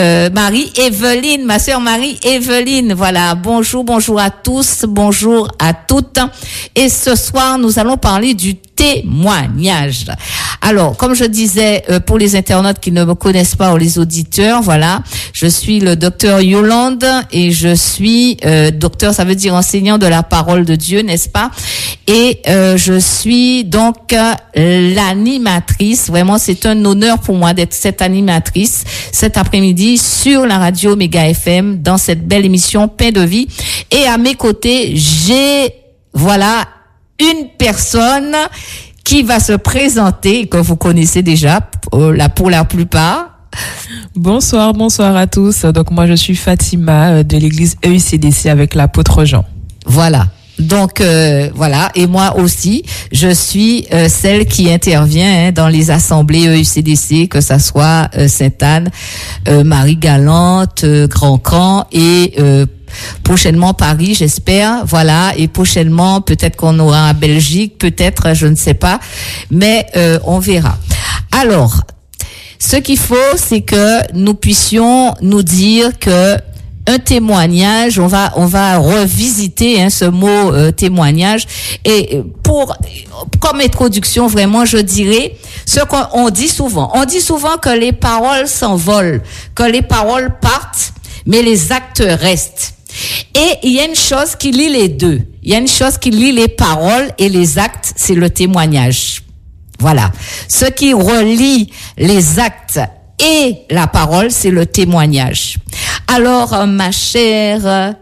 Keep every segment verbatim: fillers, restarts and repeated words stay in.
Euh, Marie-Evelyne, ma sœur Marie-Evelyne, voilà, bonjour, bonjour à tous, bonjour à toutes. Et ce soir, nous allons parler du témoignage. Alors, comme je disais, euh, pour les internautes qui ne me connaissent pas ou les auditeurs, voilà, je suis le docteur Yolande et je suis euh, docteur, ça veut dire enseignant de la parole de Dieu, n'est-ce pas? Et euh, je suis donc euh, l'animatrice. Vraiment, c'est un honneur pour moi d'être cette animatrice cet après-midi sur la radio Méga F M dans cette belle émission Pain de vie. Et à mes côtés, j'ai, voilà, une personne qui va se présenter, que vous connaissez déjà, pour la, pour la plupart. Bonsoir, bonsoir à tous. Donc, moi, je suis Fatima de l'église E I C D C avec l'apôtre Jean. Voilà. Donc, euh, voilà. Et moi aussi, je suis euh, celle qui intervient hein, dans les assemblées E I C D C, que ça soit euh, Sainte-Anne, euh, Marie-Galante, euh, Grand-Camp et euh, prochainement Paris, j'espère. Voilà. Et prochainement, peut-être qu'on aura en Belgique, peut-être, je ne sais pas. Mais euh, on verra. Alors, ce qu'il faut, c'est que nous puissions nous dire que un témoignage, on va on va revisiter hein, ce mot euh, témoignage. Et pour comme introduction, vraiment, je dirais ce qu'on dit souvent. On dit souvent que les paroles s'envolent, que les paroles partent, mais les actes restent. Et il y a une chose qui lie les deux. Il y a une chose qui lie les paroles et les actes, c'est le témoignage. Voilà. Ce qui relie les actes et la parole, c'est le témoignage. Alors, ma chère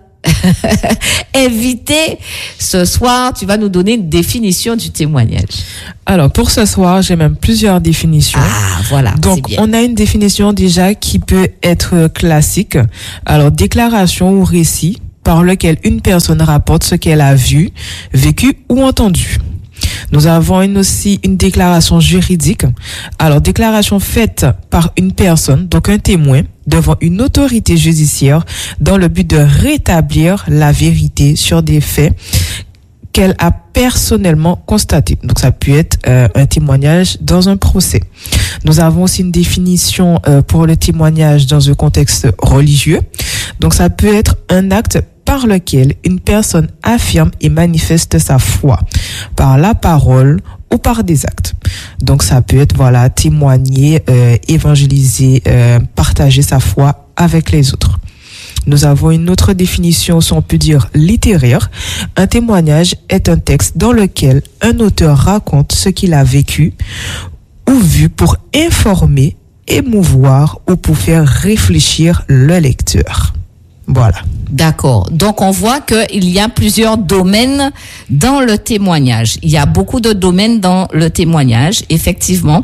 invitée, ce soir, tu vas nous donner une définition du témoignage. Alors, pour ce soir, j'ai même plusieurs définitions. Ah, voilà. Donc, on a une définition déjà qui peut être classique. Alors, déclaration ou récit par lequel une personne rapporte ce qu'elle a vu, vécu ou entendu. Nous avons une aussi une déclaration juridique. Alors, déclaration faite par une personne, donc un témoin, devant une autorité judiciaire dans le but de rétablir la vérité sur des faits qu'elle a personnellement constatés. Donc, ça peut être euh, un témoignage dans un procès. Nous avons aussi une définition euh, pour le témoignage dans un contexte religieux. Donc, ça peut être un acte par lequel une personne affirme et manifeste sa foi par la parole ou par des actes. Donc ça peut être voilà témoigner, euh, évangéliser, euh, partager sa foi avec les autres. Nous avons une autre définition, si on peut dire littéraire. Un témoignage est un texte dans lequel un auteur raconte ce qu'il a vécu ou vu pour informer, émouvoir ou pour faire réfléchir le lecteur. Voilà. D'accord. Donc, on voit qu'il y a plusieurs domaines dans le témoignage. Il y a beaucoup de domaines dans le témoignage, effectivement.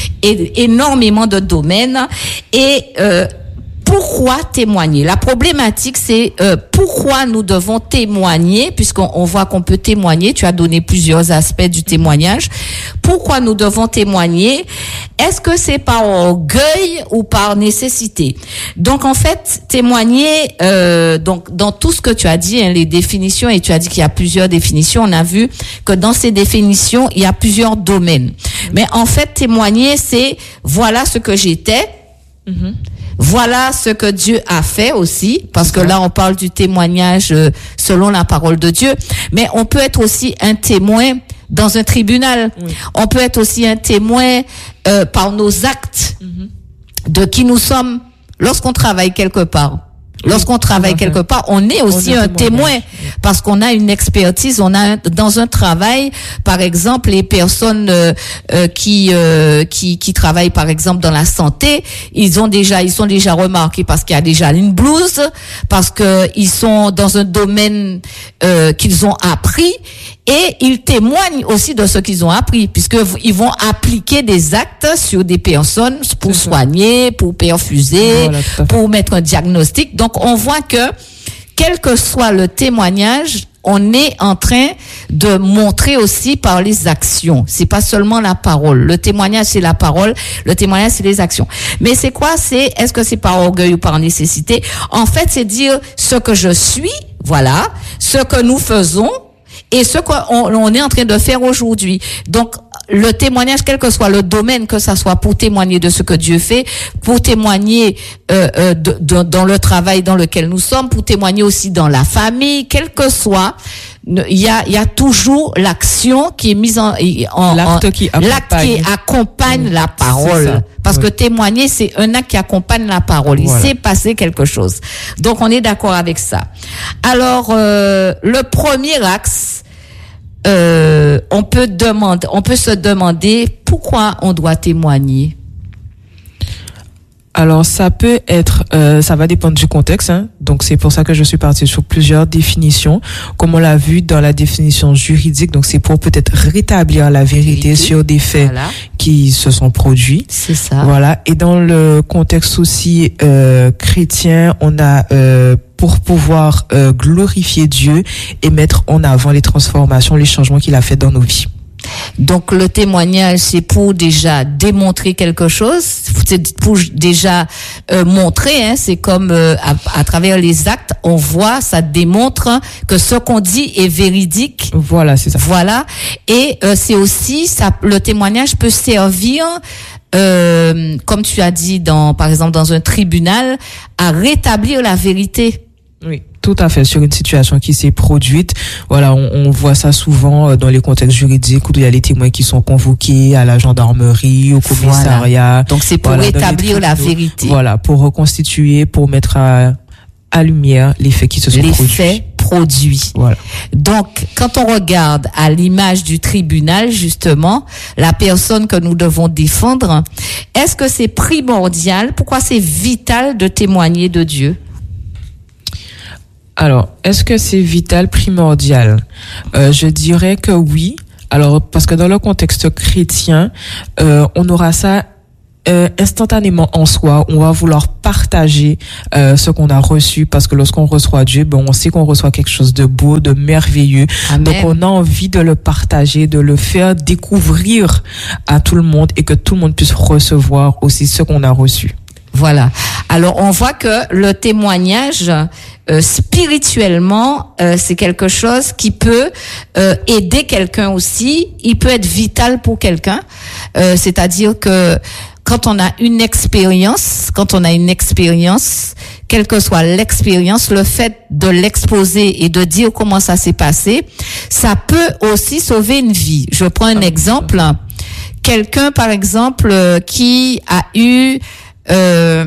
Et énormément de domaines. Et euh, pourquoi témoigner? La problématique, c'est euh, pourquoi nous devons témoigner, puisqu'on on voit qu'on peut témoigner. Tu as donné plusieurs aspects du témoignage. Pourquoi nous devons témoigner? Est-ce que c'est par orgueil ou par nécessité? Donc, en fait, témoigner, euh, donc dans tout ce que tu as dit, hein, les définitions, et tu as dit qu'il y a plusieurs définitions, on a vu que dans ces définitions, il y a plusieurs domaines. Mais en fait, témoigner, c'est voilà ce que j'étais, mm-hmm. Voilà ce que Dieu a fait aussi, parce que là, on parle du témoignage euh, selon la parole de Dieu, mais on peut être aussi un témoin dans un tribunal. Oui. On peut être aussi un témoin euh, par nos actes, mm-hmm. de qui nous sommes lorsqu'on travaille quelque part. Lorsqu'on travaille quelque part, on est aussi un témoin parce qu'on a une expertise. On a un, dans un travail, par exemple, les personnes euh, euh, qui euh, qui qui travaillent, par exemple, dans la santé, ils ont déjà ils sont déjà remarqués parce qu'il y a déjà une blouse, parce que ils sont dans un domaine euh, qu'ils ont appris. Et ils témoignent aussi de ce qu'ils ont appris, puisque ils vont appliquer des actes sur des personnes pour soigner, pour perfuser, voilà, pour mettre un diagnostic. Donc, on voit que, quel que soit le témoignage, on est en train de montrer aussi par les actions. C'est pas seulement la parole. Le témoignage, c'est la parole. Le témoignage, c'est les actions. Mais c'est quoi? C'est, est-ce que c'est par orgueil ou par nécessité? En fait, c'est dire ce que je suis, voilà, ce que nous faisons, et ce qu'on on est en train de faire aujourd'hui. Donc, le témoignage, quel que soit le domaine, que ça soit pour témoigner de ce que Dieu fait, pour témoigner euh, euh, de, de, dans le travail dans lequel nous sommes, pour témoigner aussi dans la famille, quel que soit, il y a, il y a toujours l'action qui est mise en, en l'acte qui accompagne, l'acte qui accompagne mmh. la parole. Parce oui. que témoigner, c'est un acte qui accompagne la parole. Il voilà. s'est passé quelque chose. Donc, on est d'accord avec ça. Alors, euh, le premier axe, euh, on peut demander, on peut se demander pourquoi on doit témoigner. Alors, ça peut être, euh, ça va dépendre du contexte, hein. Donc, c'est pour ça que je suis partie sur plusieurs définitions. Comme on l'a vu dans la définition juridique, donc c'est pour peut-être rétablir la vérité, vérité. sur des faits voilà. qui se sont produits. C'est ça. Voilà. Et dans le contexte aussi euh, chrétien, on a euh, pour pouvoir euh, glorifier Dieu et mettre en avant les transformations, les changements qu'il a fait dans nos vies. Donc le témoignage, c'est pour déjà démontrer quelque chose, c'est pour déjà euh, montrer, hein, c'est comme euh, à, à travers les actes, on voit, ça démontre que ce qu'on dit est véridique. Voilà, c'est ça. Voilà, et euh, c'est aussi ça, le témoignage peut servir, euh, comme tu as dit, dans, par exemple dans un tribunal, à rétablir la vérité. Oui, tout à fait, sur une situation qui s'est produite. Voilà, on, on voit ça souvent dans les contextes juridiques où il y a les témoins qui sont convoqués à la gendarmerie, au commissariat. Voilà. Donc c'est pour voilà, rétablir la vérité. Voilà, pour reconstituer, pour mettre à, à lumière les faits qui se sont les produits. Les faits produits. Voilà. Donc, quand on regarde à l'image du tribunal, justement, la personne que nous devons défendre, est-ce que c'est primordial? Pourquoi c'est vital de témoigner de Dieu? Alors, est-ce que c'est vital, primordial? euh, Je dirais que oui. Alors, parce que dans le contexte chrétien, euh, on aura ça euh, instantanément en soi. On va vouloir partager euh, ce qu'on a reçu, parce que lorsqu'on reçoit Dieu, ben, on sait qu'on reçoit quelque chose de beau, de merveilleux. Amen. Donc, on a envie de le partager, de le faire découvrir à tout le monde et que tout le monde puisse recevoir aussi ce qu'on a reçu. Voilà. Alors, on voit que le témoignage, euh, spirituellement, euh, c'est quelque chose qui peut euh, aider quelqu'un aussi. Il peut être vital pour quelqu'un. Euh, c'est-à-dire que quand on a une expérience, quand on a une expérience, quelle que soit l'expérience, le fait de l'exposer et de dire comment ça s'est passé, ça peut aussi sauver une vie. Je prends un exemple. Quelqu'un, par exemple, euh, qui a eu Euh,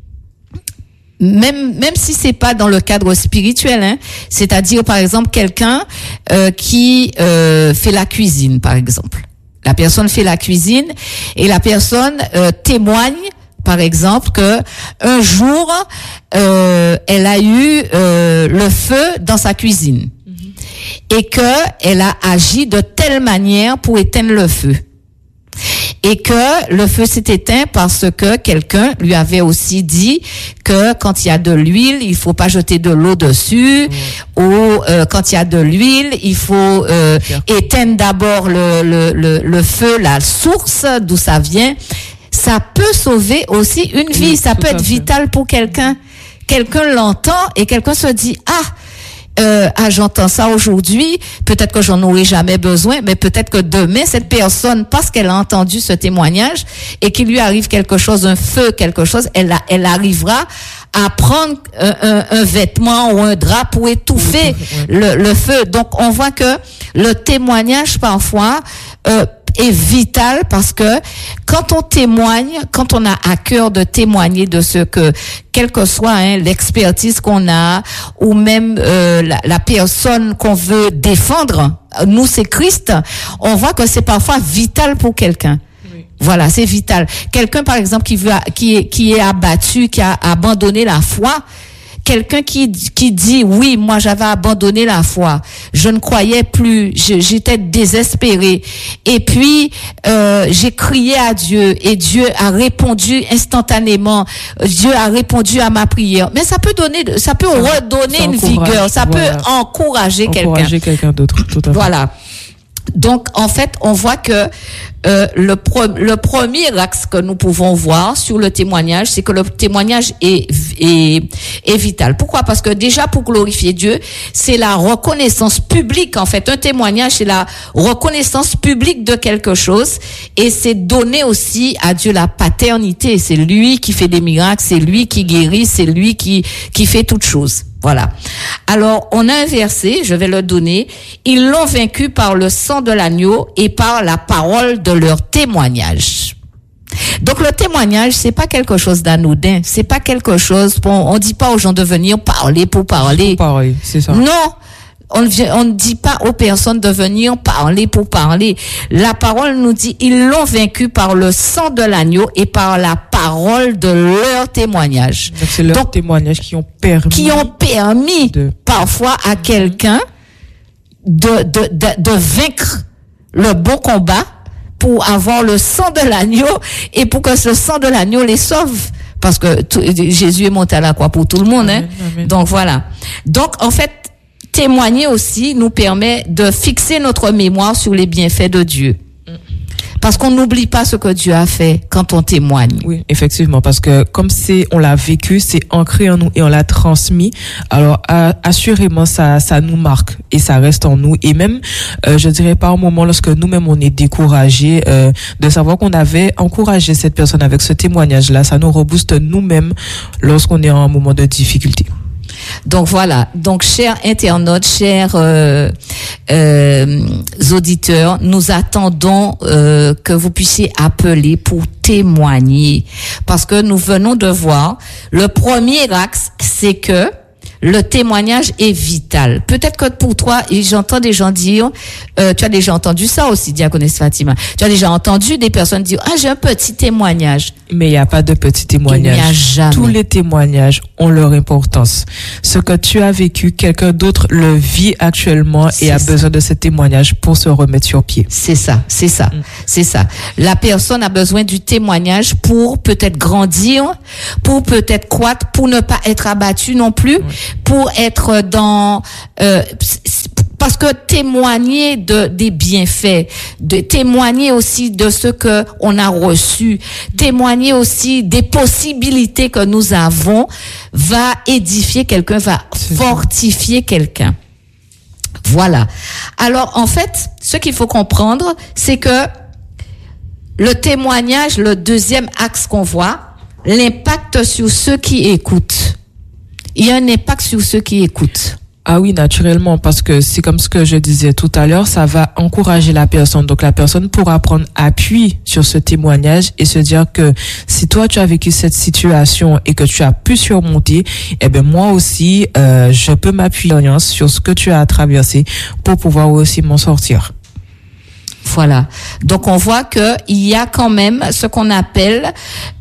même même si c'est pas dans le cadre spirituel, hein, c'est-à-dire par exemple quelqu'un euh, qui euh, fait la cuisine, par exemple. La personne fait la cuisine et la personne euh, témoigne, par exemple, que un jour euh, elle a eu euh, le feu dans sa cuisine mm-hmm. et que elle a agi de telle manière pour éteindre le feu. Et que le feu s'est éteint parce que quelqu'un lui avait aussi dit que quand il y a de l'huile, il faut pas jeter de l'eau dessus, mmh. ou euh, quand il y a de l'huile, il faut euh, éteindre d'abord le, le, le, le feu, la source d'où ça vient. Ça peut sauver aussi une vie, oui, ça peut être vital pour quelqu'un. Quelqu'un l'entend et quelqu'un se dit « Ah !» Euh, ah, j'entends ça aujourd'hui, peut-être que j'en aurai jamais besoin, mais peut-être que demain, cette personne, parce qu'elle a entendu ce témoignage et qu'il lui arrive quelque chose, un feu, quelque chose, elle, a, elle arrivera à prendre un, un, un vêtement ou un drap pour étouffer le, le feu. Donc, on voit que le témoignage, parfois, euh, est vital parce que quand on témoigne, quand on a à cœur de témoigner de ce que, quelle que soit hein, l'expertise qu'on a ou même euh, la, la personne qu'on veut défendre, nous c'est Christ, on voit que c'est parfois vital pour quelqu'un. Oui. Voilà, c'est vital. Quelqu'un par exemple qui veut, qui est, qui est abattu, qui a abandonné la foi. Quelqu'un qui qui dit oui, moi j'avais abandonné la foi, je ne croyais plus, je, j'étais désespéré, et puis euh, j'ai crié à Dieu et Dieu a répondu instantanément, Dieu a répondu à ma prière. Mais ça peut donner, ça peut ça, redonner ça une vigueur, ça voilà. peut encourager, encourager quelqu'un. quelqu'un d'autre. Tout à fait. Voilà. Donc en fait, on voit que euh, le, pro- le premier axe que nous pouvons voir sur le témoignage, c'est que le témoignage est, est, est vital. Pourquoi? Parce que déjà, pour glorifier Dieu, c'est la reconnaissance publique. En fait, un témoignage, c'est la reconnaissance publique de quelque chose, et c'est donner aussi à Dieu la paternité. C'est lui qui fait des miracles, c'est lui qui guérit, c'est lui qui, qui fait toutes choses. Voilà. Alors, on a un verset, je vais le donner. Ils l'ont vaincu par le sang de l'agneau et par la parole de leur témoignage. Donc, le témoignage, c'est pas quelque chose d'anodin. C'est pas quelque chose, bon, on dit pas aux gens de venir parler pour parler. Pour parler, c'est ça. Non. On ne, on ne dit pas aux personnes de venir parler pour parler. La parole nous dit, ils l'ont vaincu par le sang de l'agneau et par la parole de leur témoignage. Donc, c'est leurs témoignages qui ont permis. Qui ont permis, de... parfois, à quelqu'un de, de, de, de vaincre le bon combat pour avoir le sang de l'agneau et pour que ce sang de l'agneau les sauve. Parce que tout, Jésus est monté à la croix pour tout le monde, hein. Amen, amen. Donc, voilà. Donc, en fait, témoigner aussi nous permet de fixer notre mémoire sur les bienfaits de Dieu. Parce qu'on n'oublie pas ce que Dieu a fait quand on témoigne. Oui, effectivement, parce que comme c'est, on l'a vécu, c'est ancré en nous et on l'a transmis. Alors, à, assurément, ça, ça nous marque et ça reste en nous. Et même, euh, je dirais par moment, lorsque nous-mêmes on est découragés, euh, de savoir qu'on avait encouragé cette personne avec ce témoignage-là, ça nous rebooste nous-mêmes lorsqu'on est en un moment de difficulté. Donc voilà, donc chers internautes, chers euh, euh, auditeurs, nous attendons euh, que vous puissiez appeler pour témoigner, parce que nous venons de voir, le premier axe, c'est que le témoignage est vital. Peut-être que pour toi, et j'entends des gens dire, euh, tu as déjà entendu ça aussi, diaconesse Fatima, tu as déjà entendu des personnes dire, ah, j'ai un petit témoignage. Mais il n'y a pas de petit témoignage. Il n'y a jamais. Tous les témoignages ont leur importance. Ce que tu as vécu, quelqu'un d'autre le vit actuellement C'est et a ça. besoin de ce témoignage pour se remettre sur pied. C'est ça, c'est ça, Mm. c'est ça. La personne a besoin du témoignage pour peut-être grandir, pour peut-être croître, pour ne pas être abattu non plus, pour être dans... Euh, parce que témoigner de des bienfaits, de témoigner aussi de ce que on a reçu, témoigner aussi des possibilités que nous avons, va édifier quelqu'un, va C'est fortifier quelqu'un. Voilà. Alors, en fait, ce qu'il faut comprendre, c'est que le témoignage, le deuxième axe qu'on voit, l'impact sur ceux qui écoutent. Il y a un impact sur ceux qui écoutent. Ah oui, naturellement, parce que c'est comme ce que je disais tout à l'heure, ça va encourager la personne. Donc la personne pourra prendre appui sur ce témoignage et se dire que si toi tu as vécu cette situation et que tu as pu surmonter, eh ben moi aussi, euh, je peux m'appuyer sur ce que tu as traversé pour pouvoir aussi m'en sortir. Voilà. Donc on voit que il y a quand même ce qu'on appelle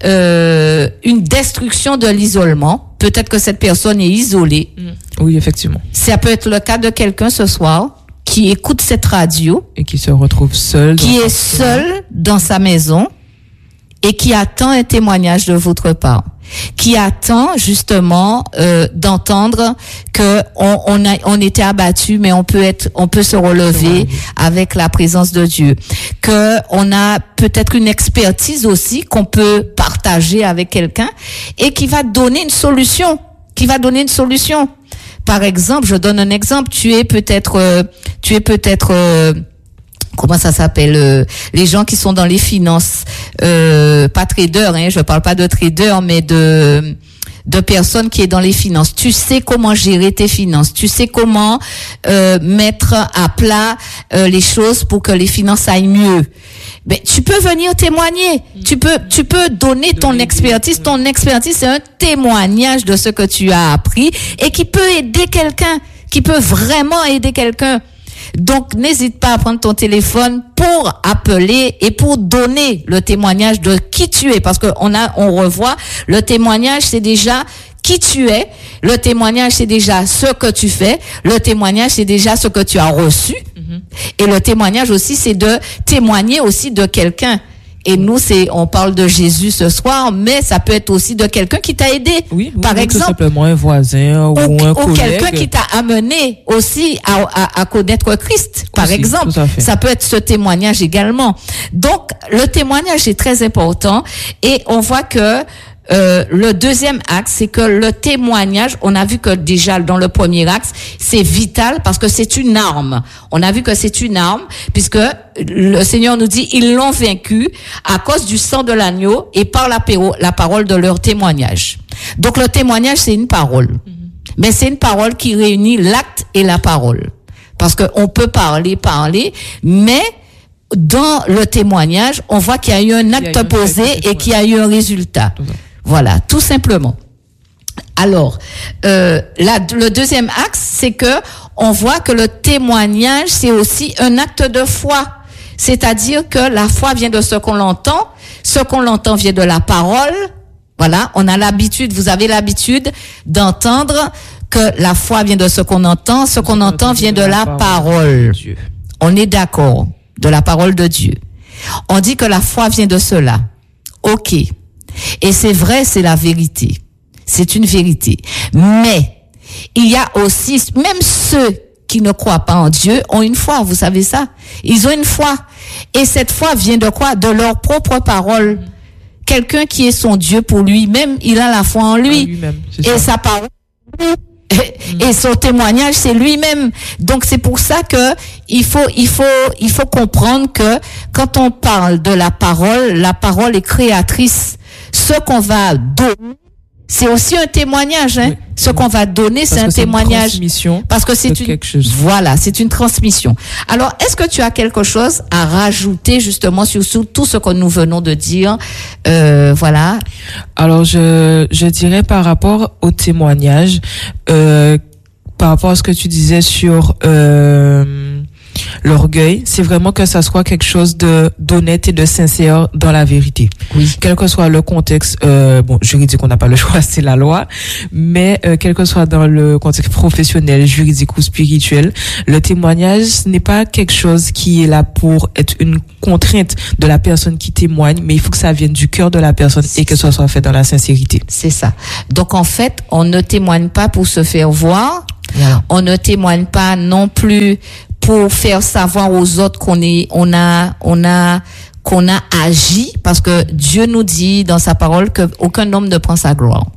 euh, une destruction de l'isolement. Peut-être que cette personne est isolée. Oui, effectivement. Ça peut être le cas de quelqu'un ce soir qui écoute cette radio, Et qui se retrouve seul. qui dans est sa- seul dans sa maison et qui attend un témoignage de votre part, qui attend justement euh, d'entendre que on, on a on était abattu, mais on peut être on peut se relever avec la présence de Dieu, que on a peut-être une expertise aussi qu'on peut partager avec quelqu'un et qui va donner une solution, qui va donner une solution. Par exemple, je donne un exemple, tu es peut-être euh, tu es peut-être euh, comment ça s'appelle euh, les gens qui sont dans les finances, euh, pas traders, hein, je parle pas de traders, mais de de personnes qui est dans les finances. Tu sais comment gérer tes finances, tu sais comment euh, mettre à plat euh, les choses pour que les finances aillent mieux. Ben, tu peux venir témoigner. Tu peux, tu peux donner ton expertise. Ton expertise, c'est un témoignage de ce que tu as appris et qui peut aider quelqu'un, qui peut vraiment aider quelqu'un. Donc, n'hésite pas à prendre ton téléphone pour appeler et pour donner le témoignage de qui tu es. Parce que on a, on revoit, le témoignage, c'est déjà qui tu es. Le témoignage, c'est déjà ce que tu fais. Le témoignage, c'est déjà ce que tu as reçu. Et le témoignage aussi, c'est de témoigner aussi de quelqu'un. Et nous, c'est, on parle de Jésus ce soir, mais ça peut être aussi de quelqu'un qui t'a aidé. Oui, par oui, exemple. Tout simplement un voisin ou, ou un ou collègue. quelqu'un qui t'a amené aussi à, à, à connaître Christ, par Aussi, exemple. tout à fait. Ça peut être ce témoignage également. Donc, le témoignage est très important et on voit que Euh, le deuxième axe, c'est que le témoignage, on a vu que déjà dans le premier axe, c'est vital parce que c'est une arme. On a vu que c'est une arme puisque le Seigneur nous dit, ils l'ont vaincu à cause du sang de l'agneau et par la, péro, la parole de leur témoignage. Donc le témoignage, c'est une parole. Mm-hmm. Mais c'est une parole qui réunit l'acte et la parole. Parce que on peut parler, parler, mais dans le témoignage, on voit qu'il y a eu un acte posé et qu'il y a eu un résultat. Voilà, tout simplement. Alors, euh, la, le deuxième axe, c'est que on voit que le témoignage, c'est aussi un acte de foi. C'est-à-dire que la foi vient de ce qu'on l'entend, ce qu'on l'entend vient de la parole. Voilà, on a l'habitude, vous avez l'habitude d'entendre que la foi vient de ce qu'on entend, ce qu'on entend vient de la parole. On est d'accord, de la parole de Dieu. On dit que la foi vient de cela. OK. Et c'est vrai, c'est la vérité. C'est une vérité. Mais, il y a aussi, même ceux qui ne croient pas en Dieu ont une foi, vous savez ça? Ils ont une foi. Et cette foi vient de quoi? De leur propre parole. Quelqu'un qui est son Dieu pour lui-même, il a la foi en lui. lui-même, et ça. sa parole. Et, et son témoignage, c'est lui-même. Donc c'est pour ça que il faut, il faut, il faut comprendre que quand on parle de la parole, la parole est créatrice. Ce qu'on va donner, c'est aussi un témoignage. Hein. Oui. Ce qu'on va donner, c'est un témoignage. Une parce que c'est une, quelque chose. Voilà, c'est une transmission. Alors, est-ce que tu as quelque chose à rajouter justement sur, sur tout ce que nous venons de dire, euh, voilà. Alors, je, je dirais par rapport au témoignage, euh, par rapport à ce que tu disais sur euh, l'orgueil, c'est vraiment que ça soit quelque chose de d'honnête et de sincère dans la vérité. Oui. Quel que soit le contexte, euh, bon, juridique, on n'a pas le choix, c'est la loi, mais euh, quel que soit dans le contexte professionnel, juridique ou spirituel, le témoignage ce n'est pas quelque chose qui est là pour être une contrainte de la personne qui témoigne, mais il faut que ça vienne du cœur de la personne et que ça soit fait dans la sincérité. C'est ça. Donc en fait, on ne témoigne pas pour se faire voir. Voilà. On ne témoigne pas non plus pour faire savoir aux autres qu'on est, on a, on a, qu'on a agi, parce que Dieu nous dit dans sa parole que aucun homme ne prend sa gloire.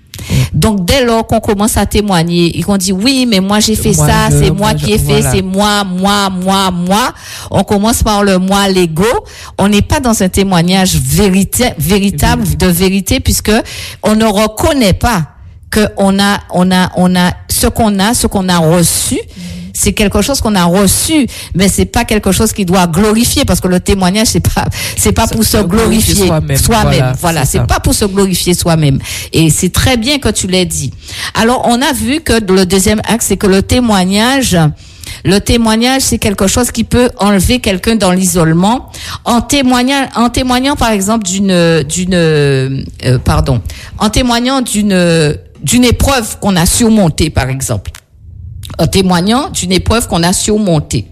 Donc dès lors qu'on commence à témoigner et qu'on dit oui mais moi j'ai fait moi, ça, je, c'est moi, moi qui ai fait, voilà. C'est moi, moi, moi, moi, on commence par le moi, l'ego, on n'est pas dans un témoignage vérité, véritable de vérité puisque on ne reconnaît pas que on a, on a, on a ce qu'on a, ce qu'on a reçu. C'est quelque chose qu'on a reçu, mais c'est pas quelque chose qui doit glorifier, parce que le témoignage, c'est pas, c'est pas pour se glorifier soi-même. soi-même. Voilà, voilà. c'est, c'est pas pour se glorifier soi-même. Et c'est très bien que tu l'aies dit. Alors, on a vu que le deuxième axe, c'est que le témoignage, le témoignage, c'est quelque chose qui peut enlever quelqu'un dans l'isolement. En témoignant, en témoignant, par exemple, d'une, d'une, euh, pardon, en témoignant d'une, d'une épreuve qu'on a surmontée, par exemple. En témoignant d'une épreuve qu'on a surmontée.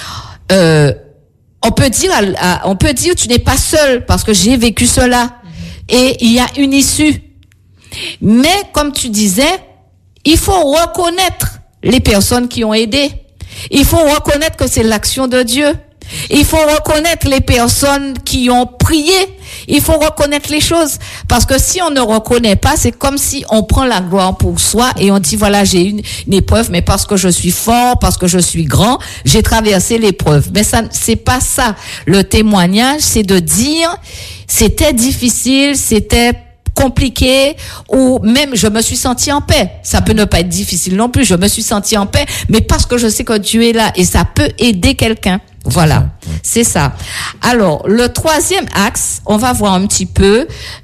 Euh, on peut dire, à, à, on peut dire, tu n'es pas seul parce que j'ai vécu cela et il y a une issue. Mais comme tu disais, il faut reconnaître les personnes qui ont aidé. Il faut reconnaître que c'est l'action de Dieu. Il faut reconnaître les personnes qui ont prié. Il faut reconnaître les choses. Parce que si on ne reconnaît pas, c'est comme si on prend la gloire pour soi et on dit, voilà, j'ai une, une épreuve, mais parce que je suis fort, parce que je suis grand, j'ai traversé l'épreuve. Mais ça, c'est pas ça. Le témoignage, c'est de dire, c'était difficile, c'était compliqué, ou même je me suis sentie en paix. Ça peut ne pas être difficile non plus. Je me suis sentie en paix, mais parce que je sais que Dieu est là et ça peut aider quelqu'un. Voilà, c'est ça. Alors, le troisième axe, on va voir un petit peu,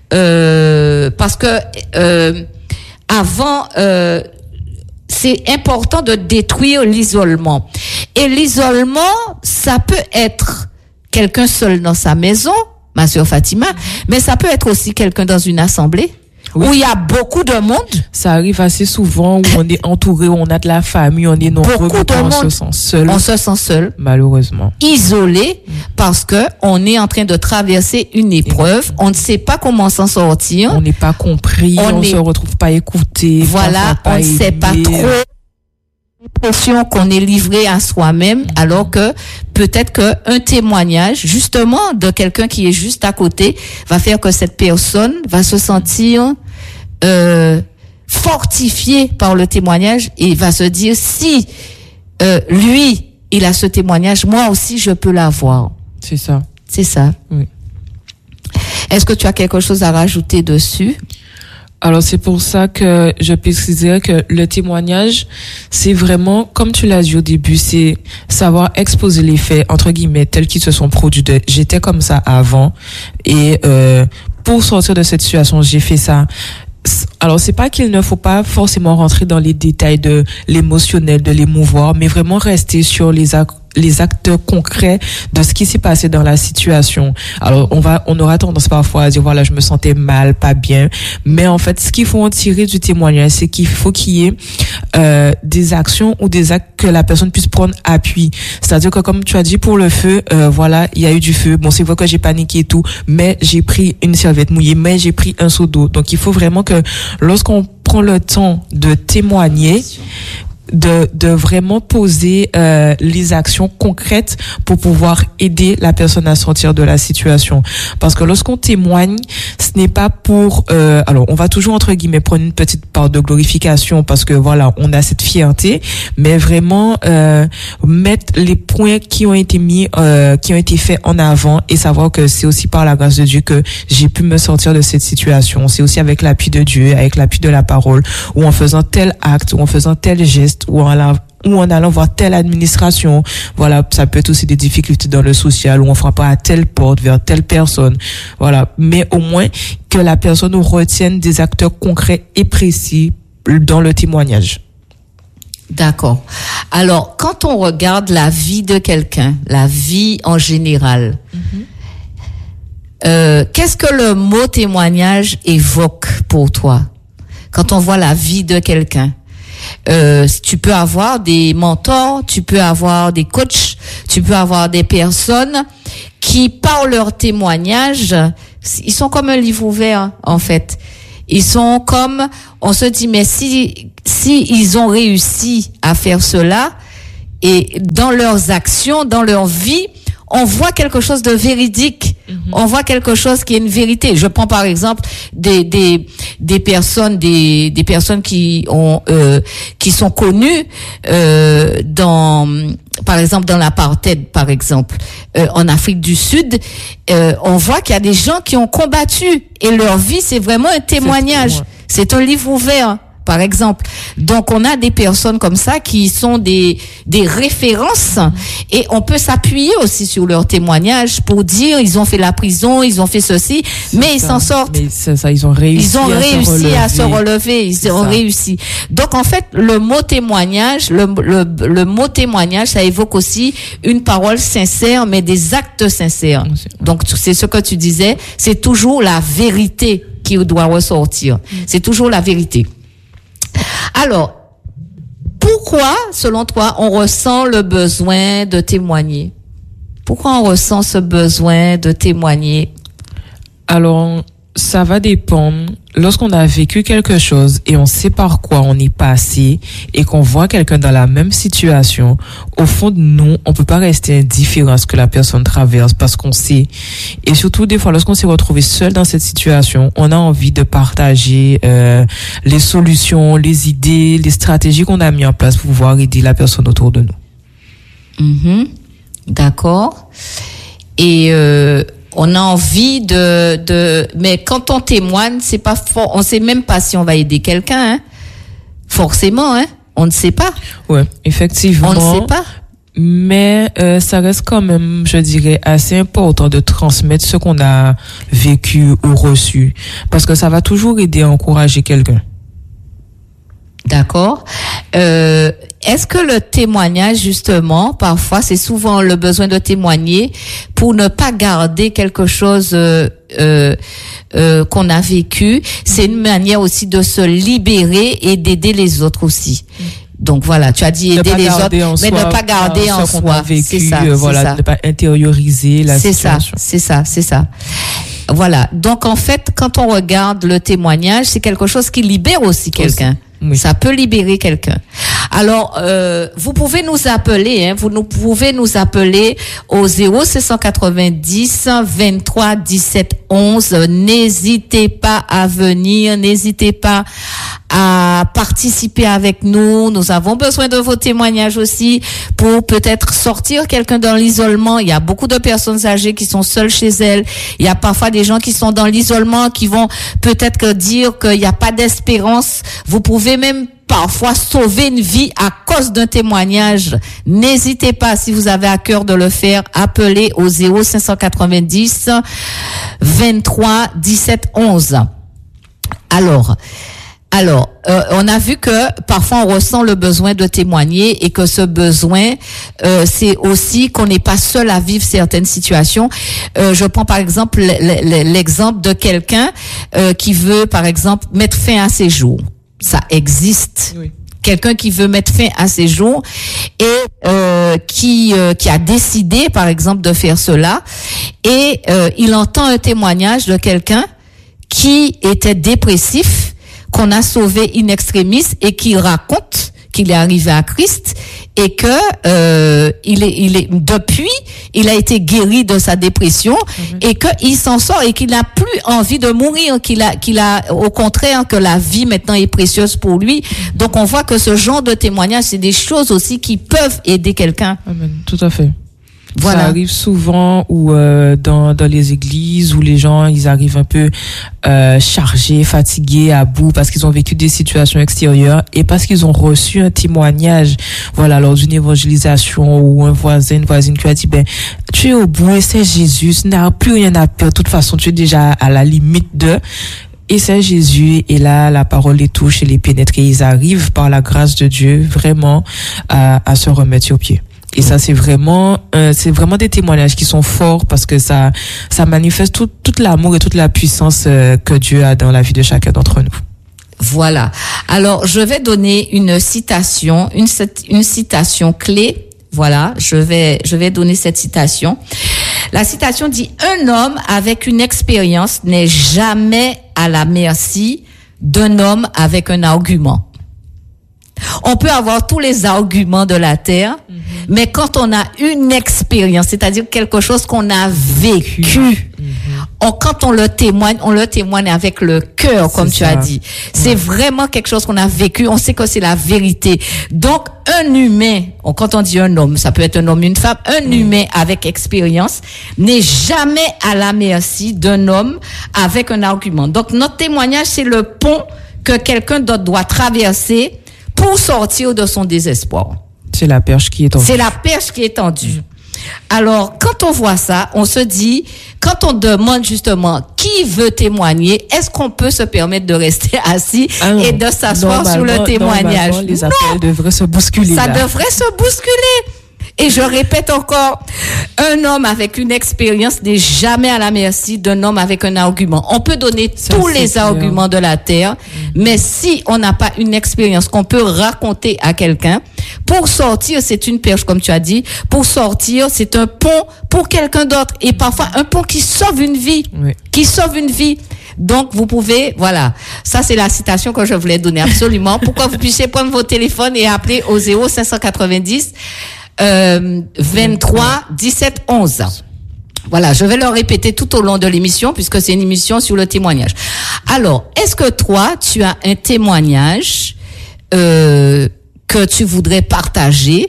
euh, parce que euh, avant, euh, c'est important de détruire l'isolement. Et l'isolement, ça peut être quelqu'un seul dans sa maison, ma sœur Fatima, mais ça peut être aussi quelqu'un dans une assemblée, Oui. où il y a beaucoup de monde. Ça arrive assez souvent où on est entouré, où on a de la famille, on est nombreux, Beaucoup de on monde. se sent seul. On se sent seul, malheureusement. isolé, parce que on est en train de traverser une épreuve. On ne sait pas comment s'en sortir. On n'est pas compris, On on ne est- se retrouve pas écouté. Voilà, pas on ne sait pas aimé. trop. L'impression qu'on est livré à soi-même, alors que peut-être qu'un témoignage, justement, de quelqu'un qui est juste à côté, va faire que cette personne va se sentir euh, fortifiée par le témoignage et va se dire, si euh, lui, il a ce témoignage, moi aussi, je peux l'avoir. C'est ça. C'est ça. Oui. Est-ce que tu as quelque chose à rajouter dessus? Alors c'est pour ça que je préciserais que le témoignage, c'est vraiment, comme tu l'as dit au début, c'est savoir exposer les faits, entre guillemets, tels qu'ils se sont produits. De, j'étais comme ça avant et euh, pour sortir de cette situation, j'ai fait ça. Alors c'est pas qu'il ne faut pas forcément rentrer dans les détails de l'émotionnel, de l'émouvoir, mais vraiment rester sur les actes les actes concrets de ce qui s'est passé dans la situation. Alors, on va, on aura tendance parfois à dire, voilà, je me sentais mal, pas bien. Mais en fait, ce qu'il faut en tirer du témoignage, c'est qu'il faut qu'il y ait euh, des actions ou des actes que la personne puisse prendre appui. C'est-à-dire que, comme tu as dit, pour le feu, euh, voilà, il y a eu du feu. Bon, c'est vrai que j'ai paniqué et tout, mais j'ai pris une serviette mouillée, mais j'ai pris un seau d'eau. Donc, il faut vraiment que lorsqu'on prend le temps de témoigner, de de vraiment poser euh, les actions concrètes pour pouvoir aider la personne à sortir de la situation, parce que lorsqu'on témoigne, ce n'est pas pour euh, alors on va toujours entre guillemets prendre une petite part de glorification parce que voilà, on a cette fierté, mais vraiment euh, mettre les points qui ont été mis euh, qui ont été faits en avant et savoir que c'est aussi par la grâce de Dieu que j'ai pu me sortir de cette situation. C'est aussi avec l'appui de Dieu, avec l'appui de la parole, ou en faisant tel acte, ou en faisant tel geste, ou en allant, ou en allant voir telle administration. Voilà, ça peut être aussi des difficultés dans le social, où on frappe à telle porte, vers telle personne. Voilà. Mais au moins, que la personne retienne des acteurs concrets et précis dans le témoignage. D'accord. Alors, quand on regarde la vie de quelqu'un, la vie en général, mm-hmm. euh, qu'est-ce que le mot témoignage évoque pour toi? Quand on voit la vie de quelqu'un, Euh, tu peux avoir des mentors, tu peux avoir des coachs, tu peux avoir des personnes qui, par leur témoignage, ils sont comme un livre ouvert, en fait. Ils sont comme, on se dit, mais si, si ils ont réussi à faire cela, et dans leurs actions, dans leur vie, on voit quelque chose de véridique. Mm-hmm. On voit quelque chose qui est une vérité. Je prends par exemple des des des personnes des des personnes qui ont euh, qui sont connues euh, dans par exemple dans l'apartheid par exemple euh, en Afrique du Sud, euh, on voit qu'il y a des gens qui ont combattu et leur vie c'est vraiment un témoignage. C'est, c'est un livre ouvert. Par exemple. Donc, on a des personnes comme ça qui sont des, des références et on peut s'appuyer aussi sur leurs témoignages pour dire ils ont fait la prison, ils ont fait ceci, c'est mais ça. Ils s'en sortent. Mais c'est ça, ils ont réussi, ils ont à, réussi se à se relever, ils c'est ont ça. réussi. Donc, en fait, le mot témoignage, le, le, le mot témoignage, ça évoque aussi une parole sincère, mais des actes sincères. Donc, c'est ce que tu disais, c'est toujours la vérité qui doit ressortir. C'est toujours la vérité. Alors, pourquoi, selon toi, on ressent le besoin de témoigner? Pourquoi on ressent ce besoin de témoigner? Alors, ça va dépendre. Lorsqu'on a vécu quelque chose et on sait par quoi on est passé et qu'on voit quelqu'un dans la même situation, au fond de nous, on peut pas rester indifférent à ce que la personne traverse parce qu'on sait. Et surtout, des fois, lorsqu'on s'est retrouvé seul dans cette situation, on a envie de partager euh, les solutions, les idées, les stratégies qu'on a mis en place pour pouvoir aider la personne autour de nous. Mm-hmm. D'accord. Et euh, on a envie de, de, mais quand on témoigne, c'est pas fort. On sait même pas si on va aider quelqu'un, hein. Forcément, hein. On ne sait pas. Ouais, effectivement. On ne sait pas. Mais euh, ça reste quand même, je dirais, assez important de transmettre ce qu'on a vécu ou reçu, parce que ça va toujours aider à encourager quelqu'un. D'accord. Euh, est-ce que le témoignage, justement, parfois, c'est souvent le besoin de témoigner pour ne pas garder quelque chose euh, euh, euh, qu'on a vécu. C'est une manière aussi de se libérer et d'aider les autres aussi. Donc voilà, tu as dit aider les autres, mais ne pas garder en soi. C'est ça, euh, voilà, ne pas intérioriser la c'est situation. C'est ça, c'est ça, c'est ça. Voilà. Donc en fait, quand on regarde le témoignage, c'est quelque chose qui libère aussi quelqu'un. Oui. Ça peut libérer quelqu'un. Alors, euh, vous pouvez nous appeler, hein, vous nous pouvez nous appeler au zéro six cent quatre-vingt-dix, vingt-trois, dix-sept, onze. N'hésitez pas à venir, n'hésitez pas à participer avec nous. Nous avons besoin de vos témoignages aussi pour peut-être sortir quelqu'un dans l'isolement. Il y a beaucoup de personnes âgées qui sont seules chez elles. Il y a parfois des gens qui sont dans l'isolement, qui vont peut-être dire qu'il n'y a pas d'espérance. Vous pouvez même parfois sauver une vie à cause d'un témoignage. N'hésitez pas, si vous avez à cœur de le faire, appelez au zéro cinq cent quatre-vingt-dix, vingt-trois, dix-sept, onze. Alors, Alors, euh, on a vu que parfois on ressent le besoin de témoigner et que ce besoin, euh, c'est aussi qu'on n'est pas seul à vivre certaines situations. Euh, je prends par exemple l'exemple de quelqu'un euh, qui veut, par exemple, mettre fin à ses jours. Ça existe. Oui. Quelqu'un qui veut mettre fin à ses jours et euh, qui euh, qui a décidé, par exemple, de faire cela, et euh, il entend un témoignage de quelqu'un qui était dépressif, qu'on a sauvé in extremis et qui raconte qu'il est arrivé à Christ et que euh, il est il est depuis il a été guéri de sa dépression mm-hmm. et que il s'en sort et qu'il n'a plus envie de mourir, qu'il a qu'il a au contraire que la vie maintenant est précieuse pour lui. Mm-hmm. Donc on voit que ce genre de témoignage, c'est des choses aussi qui peuvent aider quelqu'un. Amen. Tout à fait. Voilà. Ça arrive souvent où euh, dans dans les églises où les gens ils arrivent un peu euh, chargés, fatigués, à bout parce qu'ils ont vécu des situations extérieures et parce qu'ils ont reçu un témoignage, voilà, lors d'une évangélisation ou un voisin, une voisine qui a dit ben tu es au bout et c'est Jésus, tu n'as plus rien à perdre, de toute façon tu es déjà à la limite de et c'est Jésus, et là, la parole les touche et les pénètre et ils arrivent par la grâce de Dieu vraiment à, à se remettre sur pied. Et ça, c'est vraiment, euh, c'est vraiment des témoignages qui sont forts parce que ça, ça manifeste tout, tout l'amour et toute la puissance euh, que Dieu a dans la vie de chacun d'entre nous. Voilà. Alors, je vais donner une citation, une, une citation clé. Voilà. Je vais, je vais donner cette citation. La citation dit: un homme avec une expérience n'est jamais à la merci d'un homme avec un argument. On peut avoir tous les arguments de la terre, mm-hmm. mais quand on a une expérience, c'est-à-dire quelque chose qu'on a vécu, mm-hmm. on, quand on le témoigne, on le témoigne avec le cœur, comme c'est tu ça. as dit. C'est ouais. vraiment quelque chose qu'on a vécu, on sait que c'est la vérité. Donc, un humain, quand on dit un homme, ça peut être un homme, une femme, un mm. humain avec expérience n'est jamais à la merci d'un homme avec un argument. Donc, notre témoignage, c'est le pont que quelqu'un d'autre doit traverser pour sortir de son désespoir. C'est la perche qui est tendue. C'est la perche qui est tendue. Alors, quand on voit ça, on se dit, quand on demande justement qui veut témoigner, est-ce qu'on peut se permettre de rester assis ah et de s'asseoir sur le témoignage? Les appels devraient se bousculer. Ça là. devrait se bousculer. Et je répète encore, un homme avec une expérience n'est jamais à la merci d'un homme avec un argument. On peut donner ça, tous les clair. arguments de la terre, mmh. mais si on n'a pas une expérience qu'on peut raconter à quelqu'un, pour sortir, c'est une perche, comme tu as dit, pour sortir, c'est un pont pour quelqu'un d'autre. Et parfois, un pont qui sauve une vie, oui. qui sauve une vie. Donc, vous pouvez, voilà. Ça, c'est la citation que je voulais donner absolument. Pourquoi vous puissiez prendre vos téléphones et appeler au zéro cinq cent quatre-vingt-dix, Euh, vingt-trois, dix-sept, onze. Voilà, je vais le répéter tout au long de l'émission puisque c'est une émission sur le témoignage. Alors, est-ce que toi, tu as un témoignage euh, que tu voudrais partager